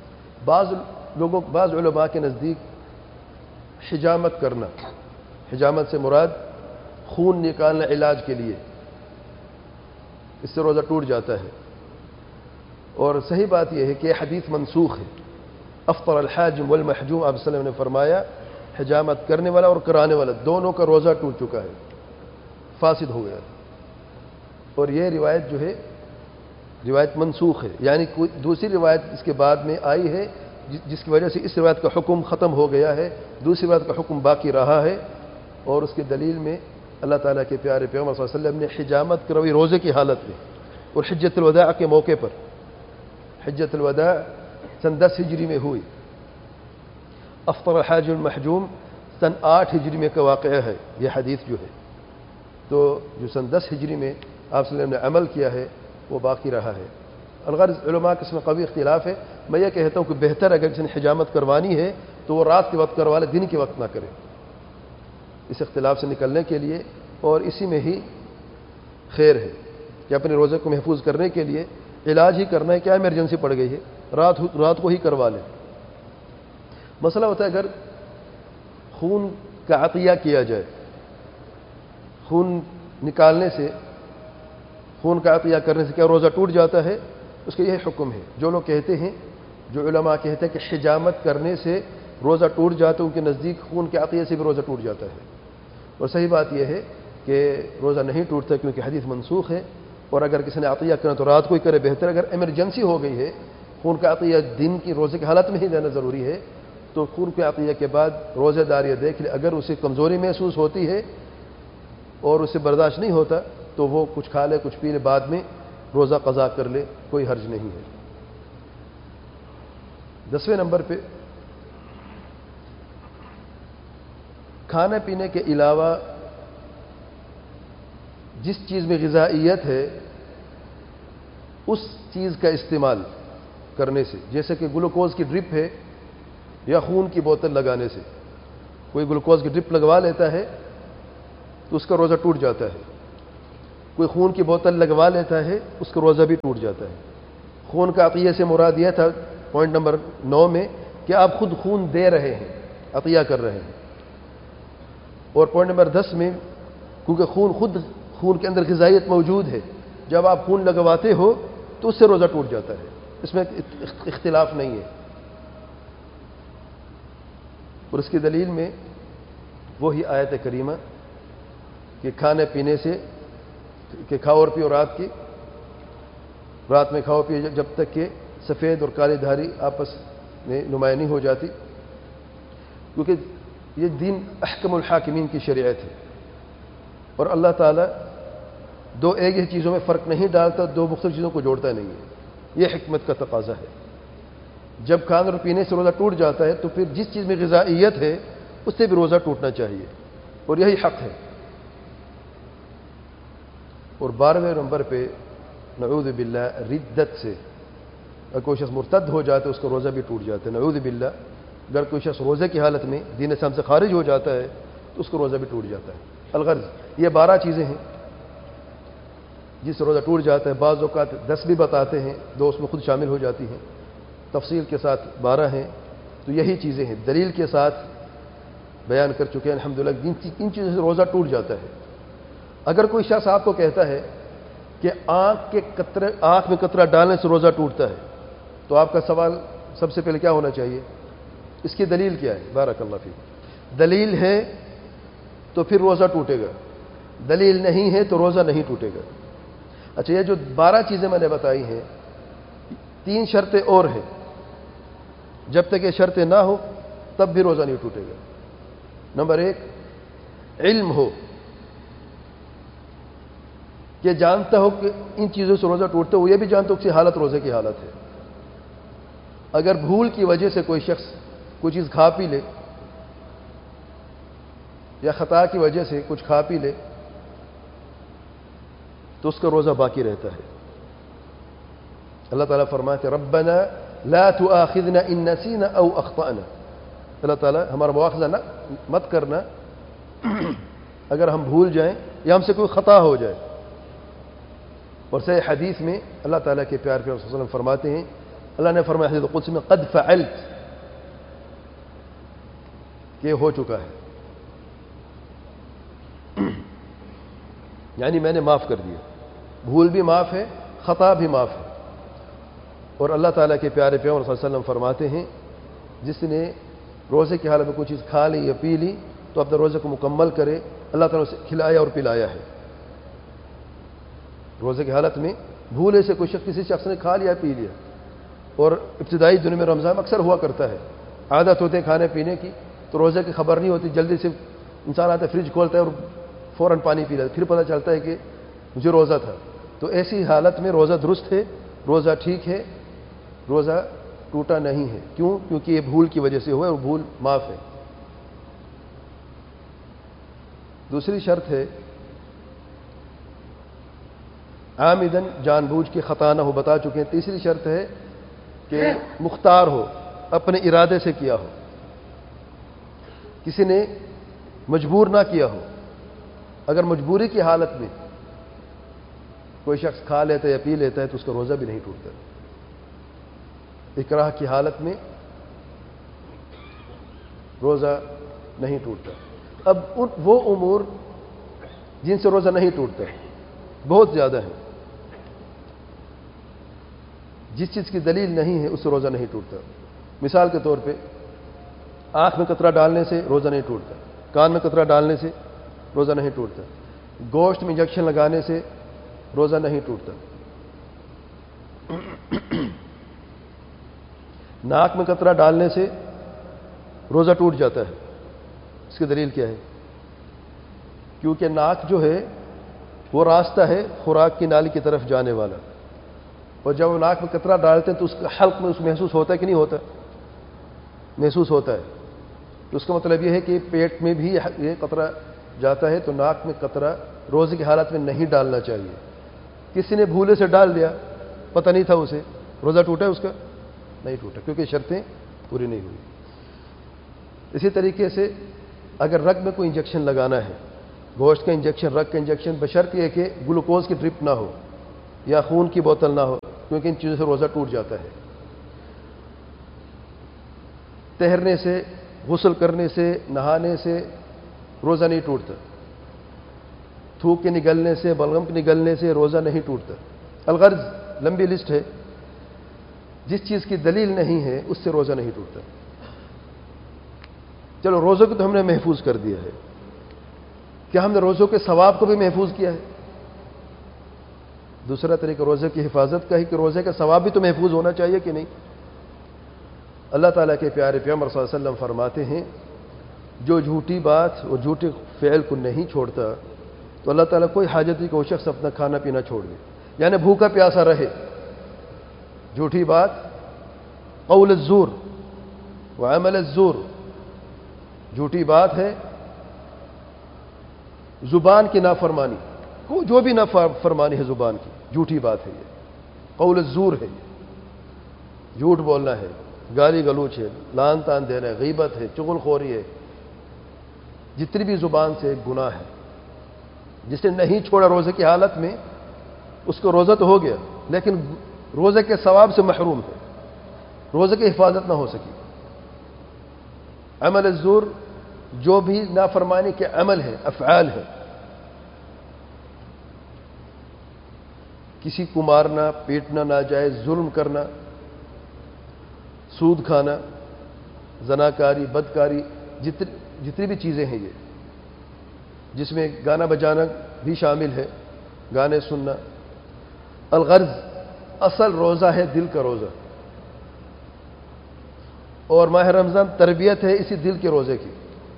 بعض علماء کے نزدیک حجامت کرنا، حجامت سے مراد خون نکالنا علاج کے لیے، اس سے روزہ ٹوٹ جاتا ہے۔ اور صحیح بات یہ ہے کہ یہ حدیث منسوخ ہے، افطر الحاجم والمحجوم، آپ صلی اللہ علیہ وسلم نے فرمایا حجامت کرنے والا اور کرانے والا دونوں کا روزہ ٹوٹ چکا ہے، فاسد ہو گیا۔ اور یہ روایت جو ہے روایت منسوخ ہے، یعنی کوئی دوسری روایت اس کے بعد میں آئی ہے جس کی وجہ سے اس روایت کا حکم ختم ہو گیا ہے، دوسری روایت کا حکم باقی رہا ہے۔ اور اس کی دلیل میں اللہ تعالیٰ کے پیارے پیغمبر صلی اللہ علیہ وسلم نے حجامت کروی روزے کی حالت میں، اور حجۃ الوداع کے موقع پر، حجۃ الوداع سن 10 ہجری میں ہوئی، افطر الحاج المحجوم سن 8 ہجری میں کا واقعہ ہے یہ حدیث جو ہے۔ تو جو سن 10 ہجری میں آپ صلی اللہ علیہ وسلم نے عمل کیا ہے وہ باقی رہا ہے۔ الغرض علماء کے اس میں قوی اختلاف ہے، میں یہ کہتا ہوں کہ بہتر اگر کسی نے حجامت کروانی ہے تو وہ رات کے وقت کروا لے، دن کے وقت نہ کرے، اس اختلاف سے نکلنے کے لیے، اور اسی میں ہی خیر ہے کہ اپنے روزے کو محفوظ کرنے کے لیے علاج ہی کرنا ہے، کیا ایمرجنسی پڑ گئی ہے، رات کو ہی کروا لیں۔ مسئلہ ہوتا ہے اگر خون کا عطیہ کیا جائے، خون نکالنے سے، خون کا عطیہ کرنے سے کیا روزہ ٹوٹ جاتا ہے؟ اس کا یہ حکم ہے۔ جو لوگ کہتے ہیں، جو علماء کہتے ہیں کہ حجامت کرنے سے روزہ ٹوٹ جاتا ہے، ان کے نزدیک خون کے عطیہ سے بھی روزہ ٹوٹ جاتا ہے، اور صحیح بات یہ ہے کہ روزہ نہیں ٹوٹتا کیونکہ حدیث منسوخ ہے۔ اور اگر کسی نے عطیہ کرنا تو رات کو ہی کرے بہتر۔ اگر ایمرجنسی ہو گئی ہے، خون کا عطیہ دن کی روزے کی حالت میں ہی دینا ضروری ہے، تو خون کے عطیہ کے بعد روزہ دار یہ دیکھ لے، اگر اسے کمزوری محسوس ہوتی ہے اور اسے برداشت نہیں ہوتا تو وہ کچھ کھا لے، کچھ پی لے، بعد میں روزہ قضا کر لے، کوئی حرج نہیں ہے۔ 10ویں نمبر پہ کھانے پینے کے علاوہ جس چیز میں غذائیت ہے اس چیز کا استعمال کرنے سے، جیسے کہ گلوکوز کی ڈرپ ہے یا خون کی بوتل لگانے سے، کوئی گلوکوز کی ڈرپ لگوا لیتا ہے تو اس کا روزہ ٹوٹ جاتا ہے. کوئی خون کی بوتل لگوا لیتا ہے اس کا روزہ بھی ٹوٹ جاتا ہے. خون کا عطیہ سے مراد یہ تھا پوائنٹ نمبر 9 میں کہ آپ خود خون دے رہے ہیں، عطیہ کر رہے ہیں. اور پوائنٹ نمبر 10 میں کیونکہ خون کے اندر غذائیت موجود ہے، جب آپ خون لگواتے ہو تو اس سے روزہ ٹوٹ جاتا ہے، اس میں اختلاف نہیں ہے. اور اس کی دلیل میں وہی آیت کریمہ کہ کھانے پینے سے کہ کھاؤ اور پیو رات میں کھاؤ پیو جب تک کہ سفید اور کالے دھاری آپس میں نمایاں نہیں ہو جاتی، کیونکہ یہ دین احکم الحاکمین کی شریعت ہے. اور اللہ تعالیٰ دو ایک ہی چیزوں میں فرق نہیں ڈالتا، دو مختلف چیزوں کو جوڑتا نہیں ہے. یہ حکمت کا تقاضا ہے. جب کھانے اور پینے سے روزہ ٹوٹ جاتا ہے تو پھر جس چیز میں غذائیت ہے اس سے بھی روزہ ٹوٹنا چاہیے، اور یہی حق ہے. اور 12ویں نمبر پہ نعوذ باللہ ردت سے اگر کوئی شخص مرتد ہو جاتا ہے اس کا روزہ بھی ٹوٹ جاتا ہے. نعوذ باللہ اگر کوئی شخص روزے کی حالت میں دین اسلام سے خارج ہو جاتا ہے تو اس کا روزہ بھی ٹوٹ جاتا ہے. الغرض یہ 12 چیزیں ہیں جس سے روزہ ٹوٹ جاتا ہے. بعض اوقات 10 بھی بتاتے ہیں، 2 اس میں خود شامل ہو جاتی ہیں، تفصیل کے ساتھ 12 ہیں. تو یہی چیزیں ہیں دلیل کے ساتھ بیان کر چکے ہیں الحمدللہ. ان چیزوں سے روزہ ٹوٹ جاتا ہے. اگر کوئی شخص آپ کو کہتا ہے کہ آنکھ میں قطرہ ڈالنے سے روزہ ٹوٹتا ہے تو آپ کا سوال سب سے پہلے کیا ہونا چاہیے؟ اس کی دلیل کیا ہے؟ بارک اللہ فیک. دلیل ہے تو پھر روزہ ٹوٹے گا، دلیل نہیں ہے تو روزہ نہیں ٹوٹے گا. اچھا، یہ جو 12 چیزیں میں نے بتائی ہیں 3 شرطیں اور ہیں. جب تک یہ شرطیں نہ ہو تب بھی روزہ نہیں ٹوٹے گا. نمبر 1 علم ہو کہ جانتا ہو کہ ان چیزوں سے روزہ ٹوٹتا ہو، یہ بھی جانتا ہو کہ حالت روزے کی حالت ہے. اگر بھول کی وجہ سے کوئی شخص کوئی چیز کھا پی لے یا خطا کی وجہ سے کچھ کھا پی لے تو اس کا روزہ باقی رہتا ہے. اللہ تعالیٰ فرماتے ربنا لا تؤاخذنا ان نسینا او اخطأنا. اللہ تعالیٰ ہمارا مواخذہ مت کرنا اگر ہم بھول جائیں یا ہم سے کوئی خطا ہو جائے. اور صحیح حدیث میں اللہ تعالیٰ کے پیار کے رسول صلی اللہ علیہ وسلم فرماتے ہیں، اللہ نے فرمایا حدیث قدسی میں قد فعلت، کہ ہو چکا ہے، یعنی میں نے معاف کر دیا. بھول بھی معاف ہے، خطا بھی معاف ہے. اور اللہ تعالیٰ کے پیارے پیغمبر صلی اللہ علیہ وسلم فرماتے ہیں جس نے روزے کی حالت میں کوئی چیز کھا لی یا پی لی تو اپنے روزے کو مکمل کرے. اللہ تعالیٰ اسے کھلایا اور پلایا ہے. روزے کی حالت میں بھولے سے کوئی شخص کسی شخص نے کھا لیا پی لیا، اور ابتدائی دنوں میں رمضان اکثر ہوا کرتا ہے، عادت ہوتے کھانے پینے کی تو روزے کی خبر نہیں ہوتی، جلدی سے انسان آتا ہے فریج کھولتا ہے اور فوراً پانی پی لیتا ہے، پھر پتہ چلتا ہے کہ مجھے روزہ تھا. تو ایسی حالت میں روزہ درست ہے، روزہ ٹھیک ہے، روزہ ٹوٹا نہیں ہے. کیوں؟ کیونکہ یہ بھول کی وجہ سے ہوا ہے اور بھول معاف ہے. دوسری شرط ہے عامدن جان بوجھ کے خطا نہ ہو، بتا چکے ہیں. تیسری شرط ہے کہ مختار ہو، اپنے ارادے سے کیا ہو، کسی نے مجبور نہ کیا ہو. اگر مجبوری کی حالت میں کوئی شخص کھا لیتا ہے یا پی لیتا ہے تو اس کا روزہ بھی نہیں ٹوٹتا. اکراہ کی حالت میں روزہ نہیں ٹوٹتا. اب وہ امور جن سے روزہ نہیں ٹوٹتا بہت زیادہ ہیں. جس چیز کی دلیل نہیں ہے اس سے روزہ نہیں ٹوٹتا. مثال کے طور پہ آنکھ میں قطرہ ڈالنے سے روزہ نہیں ٹوٹتا، کان میں قطرہ ڈالنے سے روزہ نہیں ٹوٹتا، گوشت میں انجیکشن لگانے سے روزہ نہیں ٹوٹتا، ناک میں قطرہ ڈالنے سے روزہ ٹوٹ جاتا ہے. اس کی دلیل کیا ہے؟ کیونکہ ناک جو ہے وہ راستہ ہے خوراک کی نالی کی طرف جانے والا، اور جب وہ ناک میں قطرہ ڈالتے ہیں تو اس کا حلق میں اس محسوس ہوتا ہے کہ نہیں ہوتا؟ محسوس ہوتا ہے. تو اس کا مطلب یہ ہے کہ پیٹ میں بھی یہ قطرہ جاتا ہے. تو ناک میں قطرہ روزے کی حالت میں نہیں ڈالنا چاہیے. کسی نے بھولے سے ڈال دیا، پتہ نہیں تھا اسے، روزہ ٹوٹا ہے اس کا؟ نہیں ٹوٹا، کیونکہ شرطیں پوری نہیں ہوئی. اسی طریقے سے اگر رگ میں کوئی انجیکشن لگانا ہے گوشت کا انجیکشن، رگ کا انجیکشن، بشرط یہ کہ گلوکوز کی ڈرپ نہ ہو یا خون کی بوتل نہ ہو، کیونکہ ان چیزوں سے روزہ ٹوٹ جاتا ہے۔ تیرنے سے، غسل کرنے سے، نہانے سے روزہ نہیں ٹوٹتا، تھوک کے نگلنے سے، بلغم کے نگلنے سے روزہ نہیں ٹوٹتا۔ الغرض لمبی لسٹ ہے، جس چیز کی دلیل نہیں ہے اس سے روزہ نہیں ٹوٹتا۔ چلو روزوں کو تو ہم نے محفوظ کر دیا ہے، کیا ہم نے روزوں کے ثواب کو بھی محفوظ کیا ہے؟ دوسرا طریقہ روزے کی حفاظت کا ہے کہ روزے کا ثواب بھی تو محفوظ ہونا چاہیے کہ نہیں؟ اللہ تعالیٰ کے پیارے پیغمبر صلی اللہ علیہ وسلم فرماتے ہیں جو جھوٹی بات اور جھوٹے فعل کو نہیں چھوڑتا تو اللہ تعالیٰ کوئی حاجت نہیں کہ وہ شخص اپنا کھانا پینا چھوڑ دے، یعنی بھوکا پیاسا رہے۔ جھوٹی بات، قول الزور وعمل الزور، جھوٹی بات ہے، زبان کی نافرمانی، جو بھی نافرمانی ہے زبان کی، جھوٹی بات ہے یہ، قول الزور ہے، یہ جھوٹ بولنا ہے، گالی گلوچ ہے، لان تان دینا ہے، غیبت ہے، چغل خوری ہے، جتنی بھی زبان سے ایک گناہ ہے۔ جس نے نہیں چھوڑا روزے کی حالت میں اس کو روزہ تو ہو گیا لیکن روزے کے ثواب سے محروم ہے، روزے کی حفاظت نہ ہو سکی۔ عمل الزور، جو بھی نافرمانی کے عمل ہے، افعال ہے، کسی کو مارنا، پیٹنا، ناجائز ظلم کرنا، سود کھانا، زناکاری، بدکاری، جتنی بھی چیزیں ہیں یہ، جس میں گانا بجانا بھی شامل ہے، گانے سننا۔ الغرض اصل روزہ ہے دل کا روزہ، اور ماہ رمضان تربیت ہے اسی دل کے روزے کی۔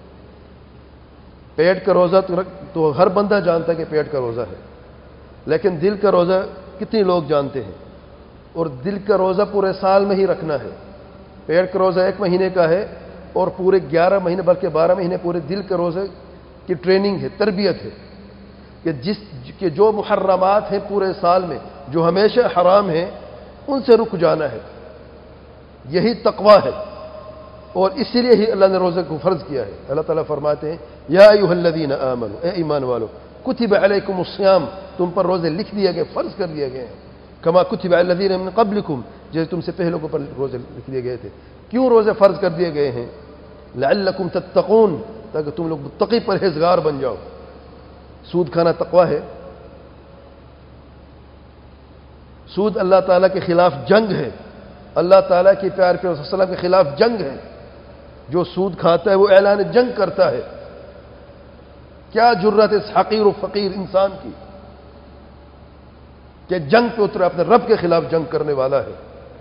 پیٹ کا روزہ تو ہر بندہ جانتا ہے کہ پیٹ کا روزہ ہے، لیکن دل کا روزہ کتنے لوگ جانتے ہیں؟ اور دل کا روزہ پورے سال میں ہی رکھنا ہے۔ پیٹ کا روزہ 1 مہینے کا ہے اور پورے 11 مہینے بلکہ 12 مہینے پورے دل کے روزے کی ٹریننگ ہے، تربیت ہے کہ جو محرمات ہیں پورے سال میں، جو ہمیشہ حرام ہیں، ان سے رک جانا ہے۔ یہی تقویٰ ہے، اور اسی لیے ہی اللہ نے روزے کو فرض کیا ہے۔ اللہ تعالیٰ فرماتے ہیں یا ایھا الذین آمنوا، اے ایمان والو، کتب علیکم الصیام، تم پر روزے لکھ دیے گئے، فرض کر دیے گئے ہیں، کما کتب علی الذین من قبلکم، جیسے تم سے پہلوں کو پر روزے لکھ دیے گئے تھے۔ کیوں روزے فرض کر دیے گئے ہیں؟ لعلکم تتقون، تاکہ تم لوگ متقی پرہیزگار بن جاؤ۔ سود کھانا تقویٰ ہے، سود اللہ تعالیٰ کے خلاف جنگ ہے، اللہ تعالیٰ کے پیارے پیغمبر صلی اللہ علیہ وسلم کے خلاف جنگ ہے۔ جو سود کھاتا ہے وہ اعلان جنگ کرتا ہے۔ کیا جرت ہے اس حقیر و فقیر انسان کی کہ جنگ پہ اترا، اپنے رب کے خلاف جنگ کرنے والا ہے۔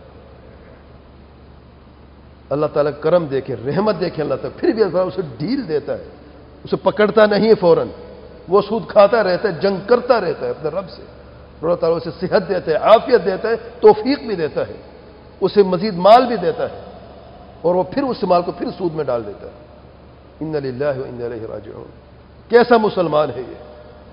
اللہ تعالیٰ کرم دیکھے، رحمت دیکھے اللہ تعالیٰ، پھر بھی اللہ اسے ڈھیل دیتا ہے، اسے پکڑتا نہیں ہے فوراً، وہ سود کھاتا رہتا ہے، جنگ کرتا رہتا ہے اپنے رب سے۔ اللہ تعالیٰ اسے صحت دیتا ہے، عافیت دیتا ہے، توفیق بھی دیتا ہے، اسے مزید مال بھی دیتا ہے، اور وہ پھر اس مال کو پھر سود میں ڈال دیتا ہے۔ انا للہ و انا الیہ راجعون۔ کیسا مسلمان ہے یہ؟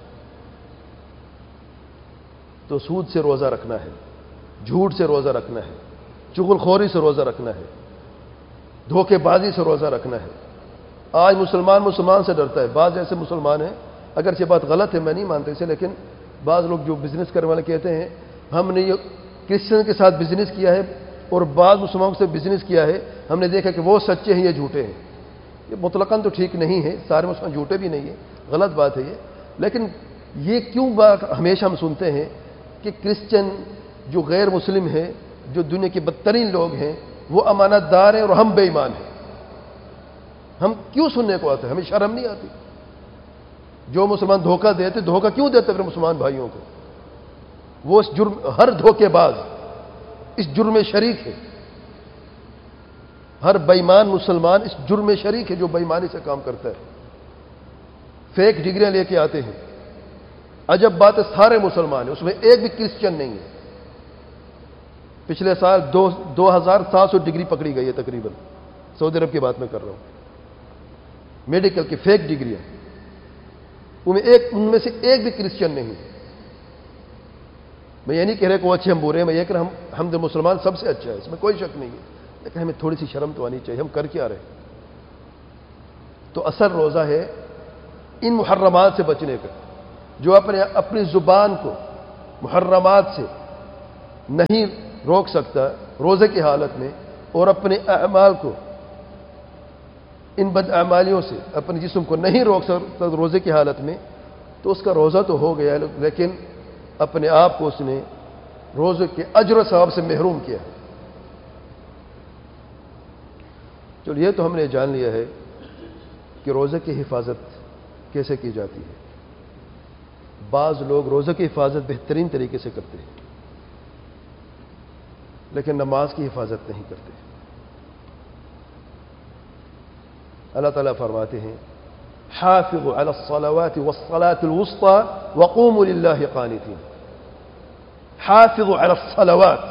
تو سود سے روزہ رکھنا ہے، جھوٹ سے روزہ رکھنا ہے، چغل خوری سے روزہ رکھنا ہے، دھوکے بازی سے روزہ رکھنا ہے۔ آج مسلمان سے ڈرتا ہے۔ بعض ایسے مسلمان ہیں، اگرچہ بات غلط ہے، میں نہیں مانتا اسے، لیکن بعض لوگ جو بزنس کرنے والے کہتے ہیں ہم نے یہ کرسچن کے ساتھ بزنس کیا ہے اور بعض مسلمانوں سے بزنس کیا ہے، ہم نے دیکھا کہ وہ سچے ہیں، یہ جھوٹے ہیں۔ یہ مطلقاً تو ٹھیک نہیں ہے، سارے مسلمان جھوٹے بھی نہیں ہیں، غلط بات ہے یہ۔ لیکن یہ کیوں بات ہمیشہ ہم سنتے ہیں کہ کرسچن جو غیر مسلم ہیں، جو دنیا کے بدترین لوگ ہیں، وہ امانت دار ہیں اور ہم بے ایمان ہیں؟ ہم کیوں سننے کو آتے ہیں؟ ہمیں شرم نہیں آتی؟ جو مسلمان دھوکہ دیتے، دھوکہ کیوں دیتے پھر مسلمان بھائیوں کو؟ وہ اس جرم، ہر دھوکے باز اس جرم میں شریک ہے، ہر بے ایمان مسلمان اس جرم میں شریک ہے جو بے ایمانی سے کام کرتا ہے۔ فیک ڈگریاں لے کے آتے ہیں۔ عجب بات ہے، سارے مسلمان ہیں، اس میں ایک بھی کرسچن نہیں ہے۔ پچھلے سال 2700 ڈگری پکڑی گئی ہے تقریباً، سعودی عرب کی بات میں کر رہا ہوں، میڈیکل کی فیک ڈگریاں، ان میں سے ایک بھی کرسچن نہیں۔ میں یہ نہیں کہہ رہا کہ وہ اچھے ہم برے ہیں، میں یہ کہہ رہا ہم مسلمان سب سے اچھا ہے، اس میں کوئی شک نہیں ہے، لیکن ہمیں تھوڑی سی شرم تو آنی چاہیے، ہم کر کیا رہے؟ تو اصل روزہ ہے ان محرمات سے بچنے کا. جو اپنی زبان کو محرمات سے نہیں روک سکتا روزے کی حالت میں، اور اپنے اعمال کو ان بد اعمالیوں سے اپنے جسم کو نہیں روک سکتا روزے کی حالت میں، تو اس کا روزہ تو ہو گیا، لیکن اپنے آپ کو اس نے روزے کے اجر و ثواب سے محروم کیا. چلو یہ تو ہم نے جان لیا ہے کہ روزے کی حفاظت کیسے کی جاتی ہے. بعض لوگ روزے کی حفاظت بہترین طریقے سے کرتے ہیں، لیکن نماز کی حفاظت نہیں کرتے. اللہ تعالیٰ فرماتے ہیں حافظوا علی الصلوات والصلاة الوسطى وقوموا للہ قانتین. حافظوا علی الصلوات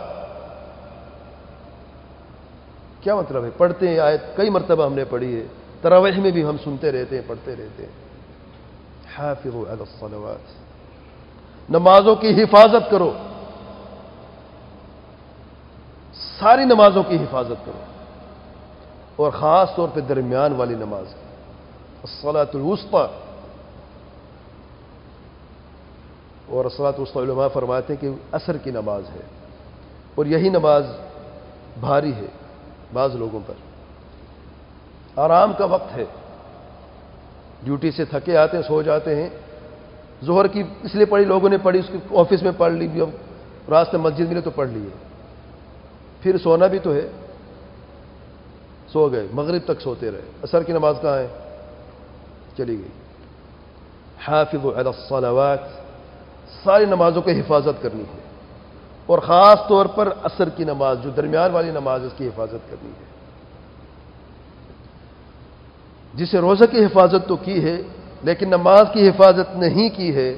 کیا مطلب ہے؟ پڑھتے ہیں آیت کئی مرتبہ ہم نے پڑھی ہے، تراویح میں بھی ہم سنتے رہتے ہیں، پڑھتے رہتے ہیں. حافظوا علی الصلوات، نمازوں کی حفاظت کرو، ساری نمازوں کی حفاظت کرو، اور خاص طور پہ درمیان والی نماز الصلاۃ الوسطی. اور الصلاۃ الوسطی علماء فرماتے ہیں کہ عصر کی نماز ہے، اور یہی نماز بھاری ہے بعض لوگوں پر. آرام کا وقت ہے، ڈیوٹی سے تھکے آتے ہیں، سو جاتے ہیں. ظہر کی اس لیے پڑھی، لوگوں نے پڑھی، اس کی آفس میں پڑھ لی، اب راستے مسجد ملے تو پڑھ لیے، پھر سونا بھی تو ہے، سو گئے، مغرب تک سوتے رہے. عصر کی نماز کہاں ہے؟ چلی گئی. حافظوا علی الصلوات، ساری نمازوں کی حفاظت کرنی ہے، اور خاص طور پر عصر کی نماز جو درمیان والی نماز اس کی حفاظت کرنی ہے. جسے روزہ کی حفاظت تو کی ہے لیکن نماز کی حفاظت نہیں کی ہے،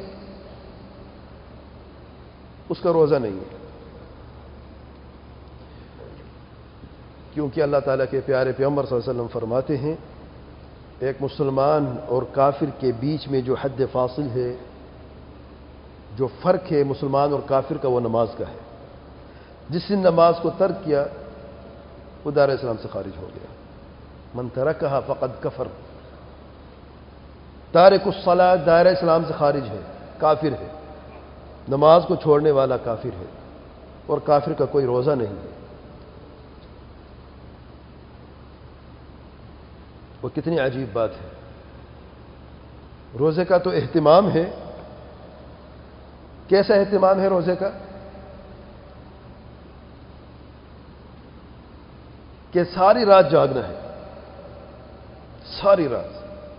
اس کا روزہ نہیں ہے. کیونکہ اللہ تعالیٰ کے پیارے پیغمبر صلی اللہ علیہ وسلم فرماتے ہیں ایک مسلمان اور کافر کے بیچ میں جو حد فاصل ہے، جو فرق ہے مسلمان اور کافر کا، وہ نماز کا ہے. جس نے نماز کو ترک کیا وہ دار اسلام سے خارج ہو گیا. من ترکھا فقد کفر. تارک الصلاۃ دائرہ اسلام سے خارج ہے، کافر ہے. نماز کو چھوڑنے والا کافر ہے، اور کافر کا کوئی روزہ نہیں ہے. وہ کتنی عجیب بات ہے. روزے کا تو اہتمام ہے. کیسا اہتمام ہے روزے کا؟ کہ ساری رات جاگنا ہے، ساری رات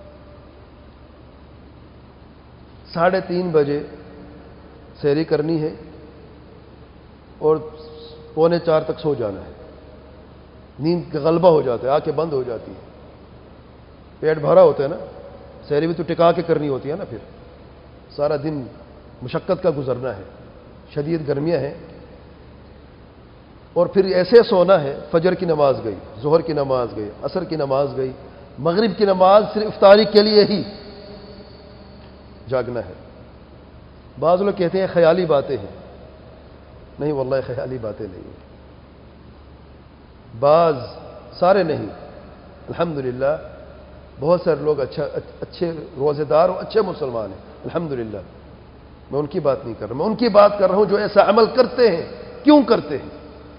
3:30 بجے سحری کرنی ہے اور 3:45 تک سو جانا ہے. نیند کا غلبہ ہو جاتا ہے، آنکھیں بند ہو جاتی ہیں، پیٹ بھرا ہوتا ہے نا، سحری بھی تو ٹکا کے کرنی ہوتی ہے نا، پھر سارا دن مشقت کا گزرنا ہے، شدید گرمیاں ہیں، اور پھر ایسے سونا ہے. فجر کی نماز گئی، ظہر کی نماز گئی، عصر کی نماز گئی، مغرب کی نماز صرف افطاری کے لیے ہی جاگنا ہے. بعض لوگ کہتے ہیں خیالی باتیں ہیں. نہیں واللہ خیالی باتیں نہیں ہیں. بعض، سارے نہیں، الحمدللہ بہت سارے لوگ اچھے روزے دار اور اچھے مسلمان ہیں الحمدللہ. میں ان کی بات نہیں کر رہا، میں ان کی بات کر رہا ہوں جو ایسا عمل کرتے ہیں. کیوں کرتے ہیں؟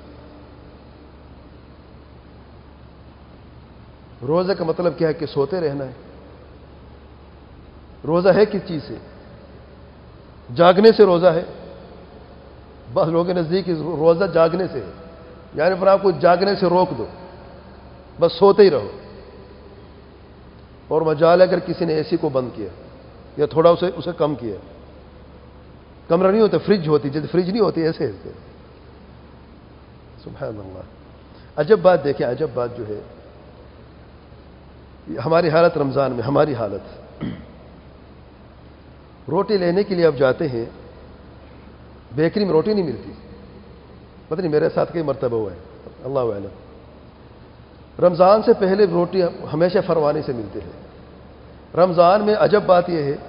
روزے کا مطلب کیا ہے؟ کہ سوتے رہنا ہے. روزہ ہے کس چیز سے؟ جاگنے سے روزہ ہے. بعض لوگوں کے نزدیک روزہ جاگنے سے ہے، یعنی پر آپ کو جاگنے سے روک دو، بس سوتے ہی رہو. اور مجال اگر کسی نے اے سی کو بند کیا یا تھوڑا اسے کم کیا، کمرہ نہیں ہوتا، فریج ہوتی، جیسے فریج نہیں ہوتی ایسے. سبحان اللہ. عجب بات دیکھیں، عجب بات جو ہے ہماری حالت رمضان میں، ہماری حالت، روٹی لینے کے لیے اب جاتے ہیں، بیکری میں روٹی نہیں ملتی. پتہ نہیں میرے ساتھ کئی مرتبہ ہوا ہے، اللہ اعلم. رمضان سے پہلے روٹی ہمیشہ فروانی سے ملتے ہیں. رمضان میں عجب بات یہ ہے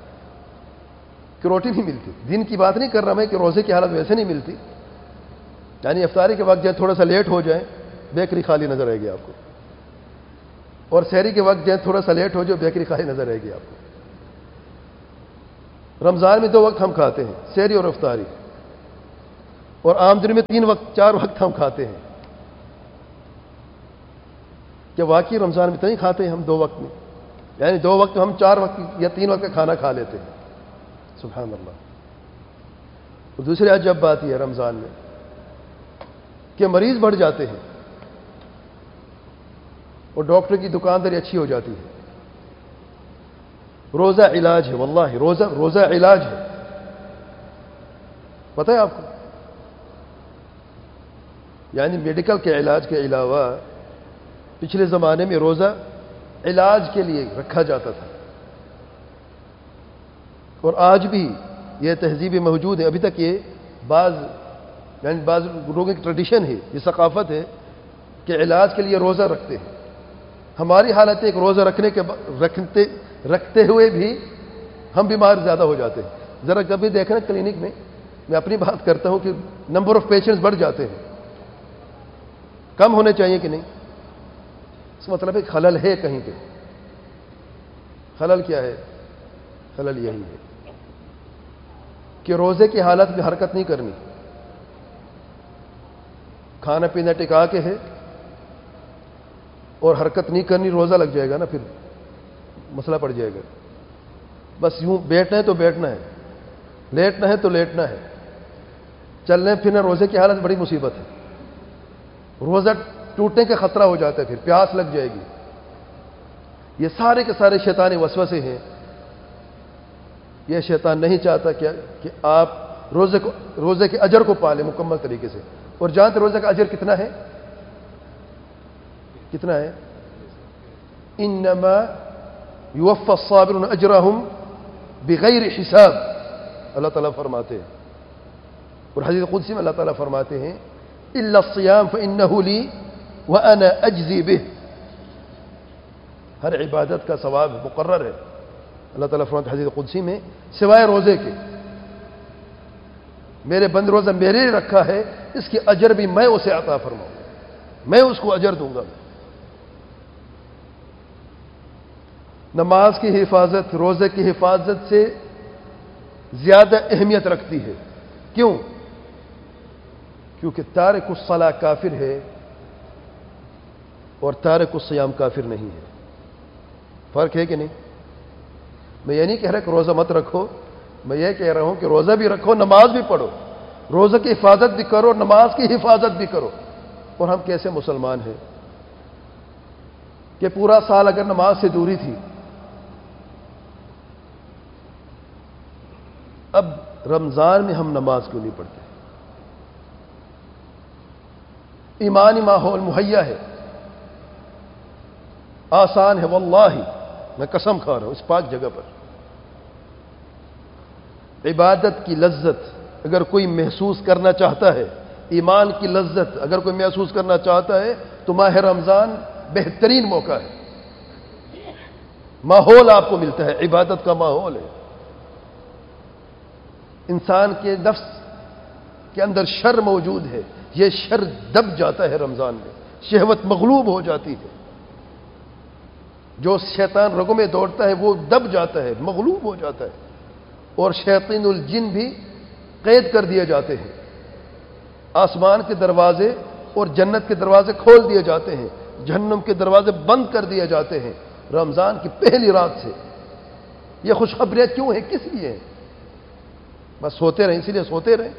کہ روٹی نہیں ملتی. دن کی بات نہیں کر رہا میں کہ روزے کی حالت ویسے نہیں ملتی، یعنی افطاری کے وقت جب تھوڑا سا لیٹ ہو جائے بیکری خالی نظر آئے گی آپ کو، اور سحری کے وقت جب تھوڑا سا لیٹ ہو جائے بیکری خالی نظر آئے گی آپ کو. رمضان میں 2 وقت ہم کھاتے ہیں، سحری اور افطاری، اور عام دن میں 3 وقت 4 وقت ہم کھاتے ہیں. کیا واقعی رمضان میں تو نہیں کھاتے ہیں ہم 2 وقت میں؟ یعنی 2 وقت ہم 4 وقت یا 3 وقت کا کھانا کھا لیتے ہیں. سبحان اللہ. اور دوسری عجب بات یہ ہے رمضان میں کہ مریض بڑھ جاتے ہیں اور ڈاکٹر کی دکانداری اچھی ہو جاتی ہے. روزہ علاج ہے، واللہ روزہ علاج ہے. پتہ ہے آپ کو؟ یعنی میڈیکل کے علاج کے علاوہ پچھلے زمانے میں روزہ علاج کے لیے رکھا جاتا تھا، اور آج بھی یہ تہذیبیں موجود ہیں. ابھی تک یہ بعض لوگوں کی ٹریڈیشن ہے، یہ ثقافت ہے کہ علاج کے لیے روزہ رکھتے ہیں. ہماری حالت ایک روزہ رکھتے ہوئے بھی ہم بیمار زیادہ ہو جاتے ہیں. ذرا کبھی دیکھنا کلینک میں، میں اپنی بات کرتا ہوں کہ نمبر آف پیشنٹس بڑھ جاتے ہیں. کم ہونے چاہیے کہ نہیں؟ اس کا مطلب ہے خلل ہے کہیں پہ. خلل کیا ہے؟ خلل یہی ہے کہ روزے کی حالت میں حرکت نہیں کرنی، کھانا پینا ٹکا کے ہے اور حرکت نہیں کرنی. روزہ لگ جائے گا نا، پھر مسئلہ پڑ جائے گا. بس یوں بیٹھنا ہے تو بیٹھنا ہے، لیٹنا ہے تو لیٹنا ہے. چلنے پھرنا روزے کی حالت بڑی مصیبت ہے. روزہ ٹوٹنے کا خطرہ ہو جاتا ہے، پھر پیاس لگ جائے گی. یہ سارے کے سارے شیطانی وسوسے ہیں. یہ شیطان نہیں چاہتا کہ آپ روزے کے اجر کو پالیں مکمل طریقے سے. اور جانتے روزے کا اجر کتنا ہے؟ کتنا ہے؟ انما یوفی الصابرون اجرہم بغیر حساب، اللہ تعالیٰ فرماتے ہیں. اور حدیث قدسی میں اللہ تعالیٰ فرماتے ہیں الا الصیام فانہ لی وانا اجزی بہ. ہر عبادت کا ثواب مقرر ہے. اللہ تعالیٰ فرماتے ہیں حدیث قدسی میں سوائے روزے کے، میرے بند روزہ میرے لیے رکھا ہے، اس کی اجر بھی میں اسے عطا فرماؤں، میں اس کو اجر دوں گا. نماز کی حفاظت روزے کی حفاظت سے زیادہ اہمیت رکھتی ہے. کیوں؟ کیونکہ تارک الصلاۃ کافر ہے اور تارک الصیام کافر نہیں ہے. فرق ہے کہ نہیں؟ میں یہ نہیں کہہ رہا کہ روزہ مت رکھو، میں یہ کہہ رہا ہوں کہ روزہ بھی رکھو، نماز بھی پڑھو. روزہ کی حفاظت بھی کرو، نماز کی حفاظت بھی کرو. اور ہم کیسے مسلمان ہیں کہ پورا سال اگر نماز سے دوری تھی، اب رمضان میں ہم نماز کیوں نہیں پڑھتے؟ ایمانی ماحول مہیا ہے، آسان ہے، واللہ میں قسم کھا رہا ہوں اس پاک جگہ پر. عبادت کی لذت اگر کوئی محسوس کرنا چاہتا ہے، ایمان کی لذت اگر کوئی محسوس کرنا چاہتا ہے، تو ماہ رمضان بہترین موقع ہے. ماحول آپ کو ملتا ہے، عبادت کا ماحول ہے. انسان کے نفس کے اندر شر موجود ہے، یہ شر دب جاتا ہے رمضان میں. شہوت مغلوب ہو جاتی ہے، جو شیطان رگوں میں دوڑتا ہے وہ دب جاتا ہے، مغلوب ہو جاتا ہے. اور شیاطین الجن بھی قید کر دیے جاتے ہیں. آسمان کے دروازے اور جنت کے دروازے کھول دیے جاتے ہیں، جہنم کے دروازے بند کر دیے جاتے ہیں رمضان کی پہلی رات سے. یہ خوشخبریاں کیوں ہیں؟ کس لیے ہیں؟ بس سوتے رہیں، اسی لیے سوتے رہیں.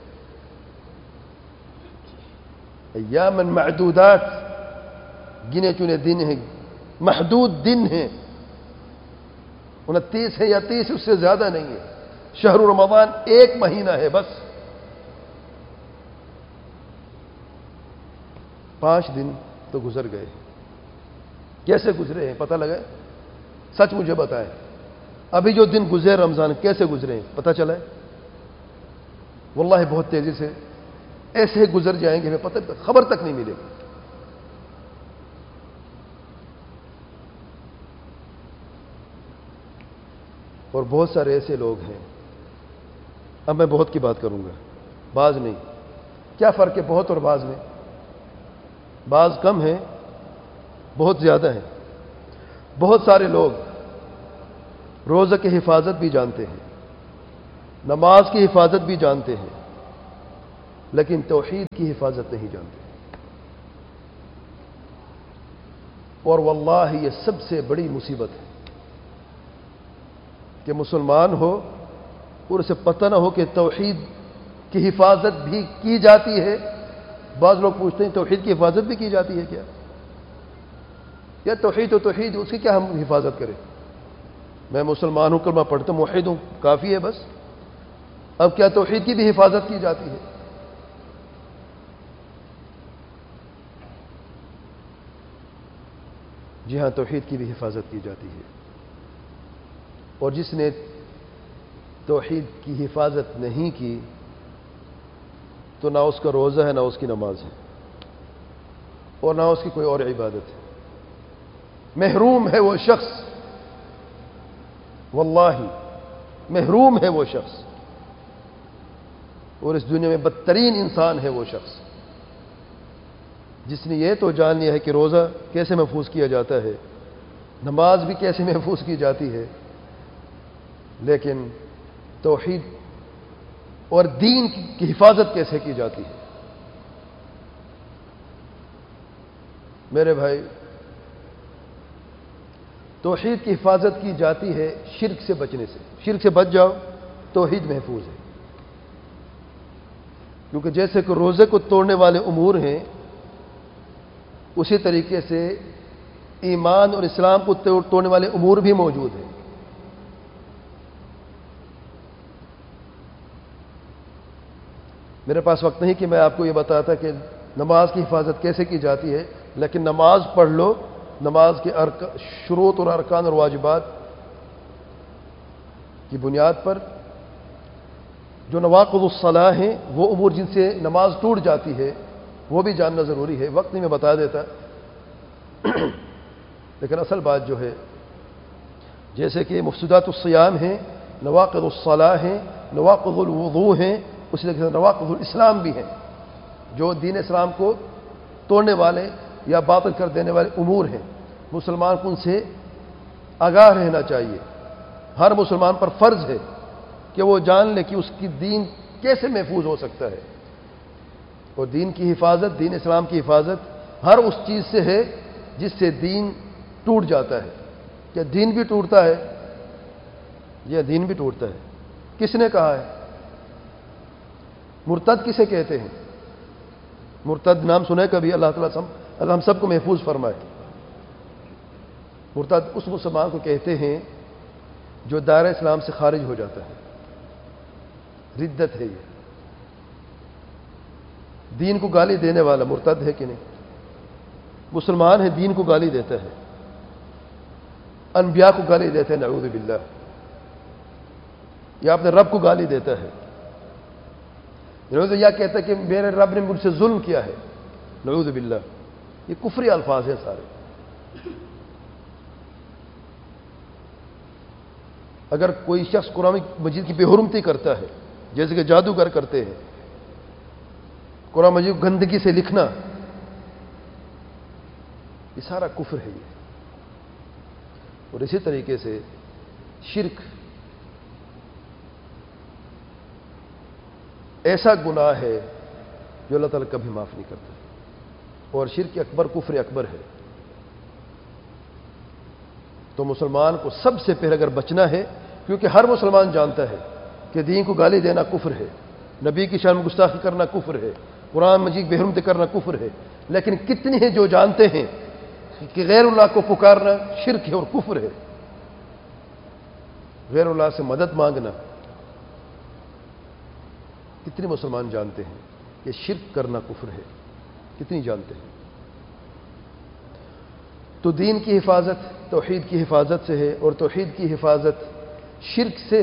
ایاماً معدودات، گنے چنے دن ہیں، محدود دن ہیں، 29 ہے یا 30، اس سے زیادہ نہیں ہے. شہر رمضان 1 مہینہ ہے بس. 5 دن تو گزر گئے. کیسے گزرے ہیں پتہ لگا؟ سچ مجھے بتائیں، ابھی جو دن گزرے رمضان کیسے گزرے ہیں پتہ چلا ہے؟ واللہ بہت تیزی سے ایسے گزر جائیں گے، ہمیں پتہ خبر تک نہیں ملے گی. اور بہت سارے ایسے لوگ ہیں، اب میں بہت کی بات کروں گا، بعض نہیں. کیا فرق ہے بہت اور بعض میں؟ بعض کم ہیں، بہت زیادہ ہیں. بہت سارے لوگ روزہ کی حفاظت بھی جانتے ہیں، نماز کی حفاظت بھی جانتے ہیں لیکن توحید کی حفاظت نہیں جانتے. اور واللہ یہ سب سے بڑی مصیبت ہے کہ مسلمان ہو اور اسے پتہ نہ ہو کہ توحید کی حفاظت بھی کی جاتی ہے. بعض لوگ پوچھتے ہیں توحید کی حفاظت بھی کی جاتی ہے کیا؟ یا توحید و توحید اس کی کیا ہم حفاظت کریں؟ میں مسلمان ہوں، کلمہ پڑھتا ہوں، موحد ہوں، کافی ہے بس. اب کیا توحید کی بھی حفاظت کی جاتی ہے؟ جی ہاں، توحید کی بھی حفاظت کی جاتی ہے. اور جس نے توحید کی حفاظت نہیں کی تو نہ اس کا روزہ ہے، نہ اس کی نماز ہے، اور نہ اس کی کوئی اور عبادت ہے. محروم ہے وہ شخص، واللہ محروم ہے وہ شخص. اور اس دنیا میں بدترین انسان ہے وہ شخص جس نے یہ تو جان لیا ہے کہ روزہ کیسے محفوظ کیا جاتا ہے، نماز بھی کیسے محفوظ کی جاتی ہے، لیکن توحید اور دین کی حفاظت کیسے کی جاتی ہے. میرے بھائی، توحید کی حفاظت کی جاتی ہے شرک سے بچنے سے. شرک سے بچ جاؤ، توحید محفوظ ہے. کیونکہ جیسے کہ روزے کو توڑنے والے امور ہیں، اسی طریقے سے ایمان اور اسلام کو توڑنے والے امور بھی موجود ہیں. میرے پاس وقت نہیں کہ میں آپ کو یہ بتاتا کہ نماز کی حفاظت کیسے کی جاتی ہے، لیکن نماز پڑھ لو. نماز کے شروط اور ارکان اور واجبات کی بنیاد پر جو نواقض الصلاح ہیں، وہ امور جن سے نماز ٹوٹ جاتی ہے، وہ بھی جاننا ضروری ہے. وقت نہیں میں بتا دیتا، لیکن اصل بات جو ہے، جیسے کہ مفسدات الصیام ہیں، نواقض الصلاح ہیں، نواقض الوضوء ہیں، اسی طرح نواقض الاسلام بھی ہیں، جو دین اسلام کو توڑنے والے یا باطل کر دینے والے امور ہیں. مسلمان کو ان سے آگاہ رہنا چاہیے. ہر مسلمان پر فرض ہے کہ وہ جان لے کہ اس کی دین کیسے محفوظ ہو سکتا ہے. اور دین کی حفاظت، دین اسلام کی حفاظت ہر اس چیز سے ہے جس سے دین ٹوٹ جاتا ہے. کیا دین بھی ٹوٹتا ہے؟ یہ دین بھی ٹوٹتا ہے. کس نے کہا ہے؟ مرتد کسے کہتے ہیں؟ مرتد نام سنا ہے کبھی؟ اللہ تعالیٰ ہم سب کو محفوظ فرمائے. مرتد اس مسلمان کو کہتے ہیں جو دائرہ اسلام سے خارج ہو جاتا ہے. ردت ہے یہ. دین کو گالی دینے والا مرتد ہے کہ نہیں؟ مسلمان ہے، دین کو گالی دیتا ہے، انبیاء کو گالی دیتا ہے، نعوذ باللہ. یا اپنے رب کو گالی دیتا ہے، یا کہتا ہے کہ میرے رب نے مجھ سے ظلم کیا ہے، نعوذ باللہ. یہ کفری الفاظ ہیں سارے. اگر کوئی شخص قرآن مجید کی بے حرمتی کرتا ہے، جیسے کہ جادوگر کرتے ہیں، قرآن مجید کو گندگی سے لکھنا، یہ سارا کفر ہے یہ. اور اسی طریقے سے شرک ایسا گناہ ہے جو اللہ تعالیٰ کبھی معاف نہیں کرتا. اور شرک اکبر کفر اکبر ہے. تو مسلمان کو سب سے پہلے اگر بچنا ہے، کیونکہ ہر مسلمان جانتا ہے کہ دین کو گالی دینا کفر ہے، نبی کی شان میں گستاخی کرنا کفر ہے، قرآن مجید بے حرمتی کرنا کفر ہے. لیکن کتنے ہیں جو جانتے ہیں کہ غیر اللہ کو پکارنا شرک ہے اور کفر ہے. غیر اللہ سے مدد مانگنا، کتنے مسلمان جانتے ہیں کہ شرک کرنا کفر ہے؟ کتنی جانتے ہیں؟ تو دین کی حفاظت توحید کی حفاظت سے ہے، اور توحید کی حفاظت شرک سے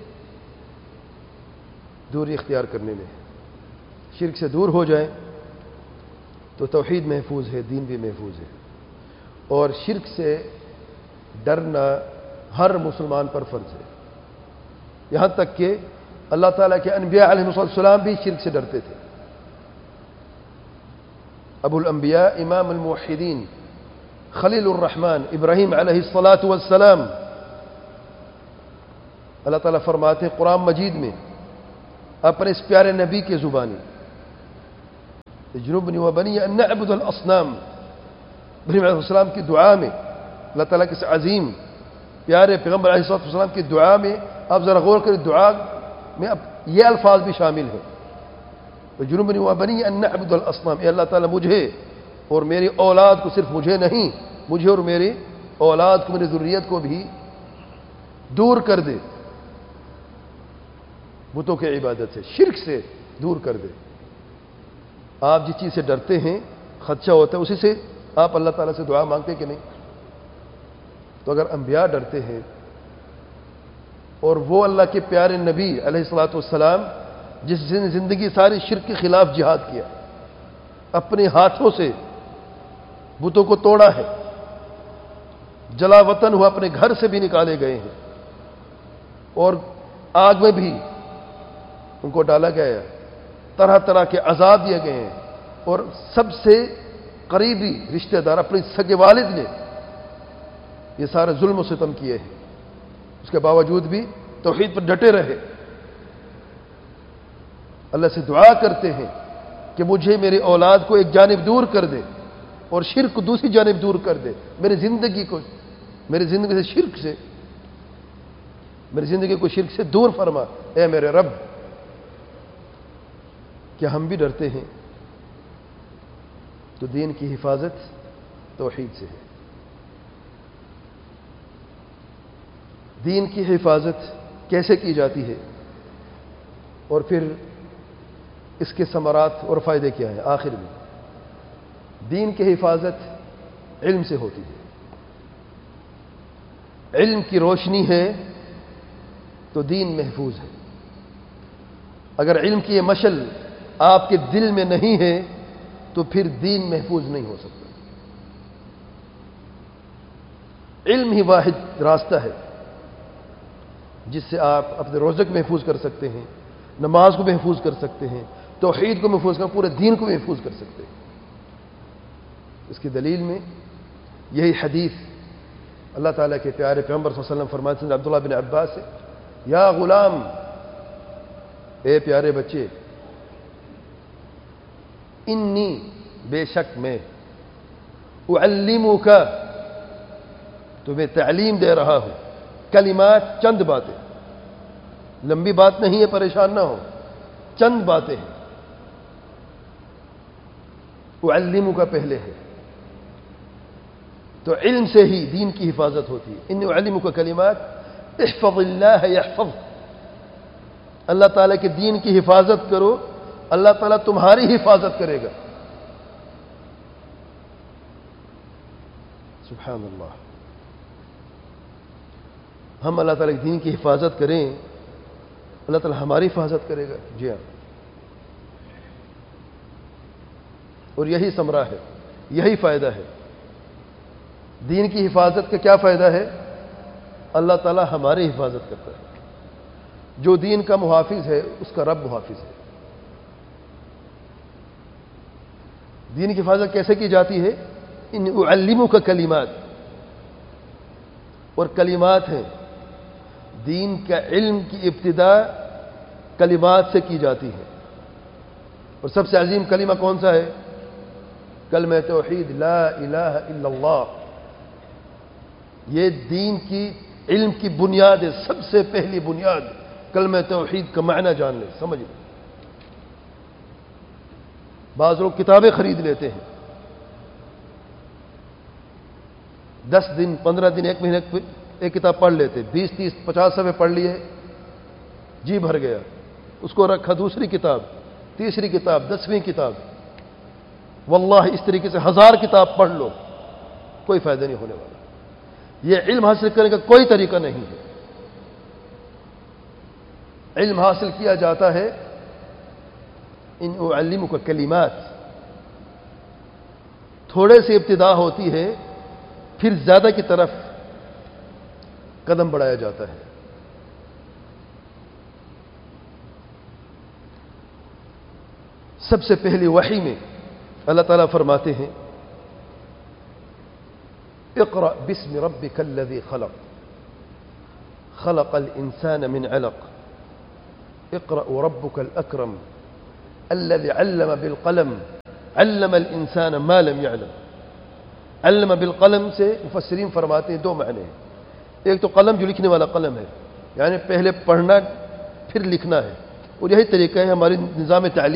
دوری اختیار کرنے میں. شرک سے دور ہو جائیں تو توحید محفوظ ہے، دین بھی محفوظ ہے. اور شرک سے ڈرنا ہر مسلمان پر فرض ہے. یہاں تک کہ اللہ تعالیٰ کے انبیاء علیہ السلام بھی شرک سے ڈرتے تھے. ابو الانبیاء امام الموحدین خلیل الرحمن ابراہیم علیہ الصلاۃ والسلام اللہ تعالیٰ فرماتے ہیں قرآن مجید میں اپنے اس پیارے نبی کے زبانی، اجنبنی وبنی ان نعبد الاصنام، ابراہیم علیہ السلام کی دعا میں اللہ تعالیٰ کے عظیم پیارے پیغمبر علیہ السلام کی دعا میں آپ ذرا غور کریں، دعا میں اب یہ الفاظ بھی شامل ہیں، اجنبنی وبنی ان نعبد الاصنام، اے اللہ تعالیٰ مجھے اور میری اولاد کو، صرف مجھے نہیں، مجھے اور میری اولاد کو، میری ذریت کو بھی دور کر دے بتوں کی عبادت سے، شرک سے دور کر دے۔ آپ جس چیز سے ڈرتے ہیں، خدشہ ہوتا ہے، اسی سے آپ اللہ تعالیٰ سے دعا مانگتے کہ نہیں؟ تو اگر انبیاء ڈرتے ہیں اور وہ اللہ کے پیارے نبی علیہ الصلوۃ والسلام جس نے زندگی ساری شرک کے خلاف جہاد کیا، اپنے ہاتھوں سے بتوں کو توڑا ہے، جلا وطن ہوا، اپنے گھر سے بھی نکالے گئے ہیں اور آگ میں بھی ان کو ڈالا گیا ہے، طرح طرح کے عذاب دیے گئے ہیں، اور سب سے قریبی رشتہ دار اپنے سگے والد نے یہ سارے ظلم و ستم کیے ہیں، اس کے باوجود بھی توحید پر ڈٹے رہے۔ اللہ سے دعا کرتے ہیں کہ مجھے میری اولاد کو ایک جانب دور کر دے اور شرک کو دوسری جانب دور کر دے، میری زندگی سے شرک سے، میری زندگی کو شرک سے دور فرما، اے میرے رب۔ کیا ہم بھی ڈرتے ہیں؟ تو دین کی حفاظت توحید سے ہے۔ دین کی حفاظت کیسے کی جاتی ہے اور پھر اس کے ثمرات اور فائدے کیا ہیں؟ آخر میں دین کی حفاظت علم سے ہوتی ہے۔ علم کی روشنی ہے تو دین محفوظ ہے۔ اگر علم کی یہ مشل آپ کے دل میں نہیں ہے تو پھر دین محفوظ نہیں ہو سکتا۔ علم ہی واحد راستہ ہے جس سے آپ اپنے روزے کو محفوظ کر سکتے ہیں، نماز کو محفوظ کر سکتے ہیں، توحید کو محفوظ کر، پورے دین کو محفوظ کر سکتے ہیں۔ اس کی دلیل میں یہی حدیث اللہ تعالیٰ کے پیارے پیغمبر صلی اللہ علیہ وسلم فرماتے ہیں عبداللہ بن عباس سے، یا غلام، اے پیارے بچے، انی، بے شک میں، اعلمک، تمہیں تعلیم دے رہا ہوں، کلمات، چند باتیں، لمبی بات نہیں ہے، پریشان نہ ہو، چند باتیں ہیں۔ اعلمک پہلے ہے، تو علم سے ہی دین کی حفاظت ہوتی ہے۔ انی اعلمک کلمات احفظ اللہ یحفظ، اللہ تعالیٰ کے دین کی حفاظت کرو، اللہ تعالیٰ تمہاری حفاظت کرے گا۔ سبحان اللہ، ہم اللہ تعالیٰ کے دین کی حفاظت کریں، اللہ تعالیٰ ہماری حفاظت کرے گا۔ جی ہاں، اور یہی ثمرہ ہے، یہی فائدہ ہے۔ دین کی حفاظت کا کیا فائدہ ہے؟ اللہ تعالیٰ ہماری حفاظت کرتا ہے۔ جو دین کا محافظ ہے اس کا رب محافظ ہے۔ دین کی حفاظت کیسے کی جاتی ہے؟ ان اعلمک کلمات، اور کلمات ہیں، دین کا علم کی ابتدا کلمات سے کی جاتی ہے، اور سب سے عظیم کلمہ کون سا ہے؟ کلمہ توحید، لا الہ الا اللہ۔ یہ دین کی علم کی بنیاد ہے، سب سے پہلی بنیاد کلمہ توحید کا معنی جان لیں، سمجھ لیں۔ بعض لوگ کتابیں خرید لیتے ہیں، 10 دن 15 دن 1 مہینے ایک کتاب پڑھ لیتے، 20 30 50 صفحے پڑھ لیے، جی بھر گیا، اس کو رکھا دوسری کتاب، تیسری کتاب، 10ویں کتاب۔ واللہ اس طریقے سے 1000 کتاب پڑھ لو، کوئی فائدہ نہیں ہونے والا۔ یہ علم حاصل کرنے کا کوئی طریقہ نہیں ہے۔ علم حاصل کیا جاتا ہے ان اعلمک کلمات، تھوڑے سے ابتدا ہوتی ہے، پھر زیادہ کی طرف قدم بڑھایا جاتا ہے۔ سب سے پہلی وحی میں اللہ تعالیٰ فرماتے ہیں اقرأ بسم ربک الذی خلق، خلق الإنسان من علق اقرأ وربك الأكرم الذي علم بالقلم علم الإنسان ما لم يعلم. علم بالقلم سے مفسرین فرماتے ہیں دو معنی ہیں. ایک تو قلم جو لکھنے والا قلم ہے، یعنی پہلے پڑھنا پھر لکھنا ہے، اور یہی طریقہ ہے ہمارے نظام تعلیم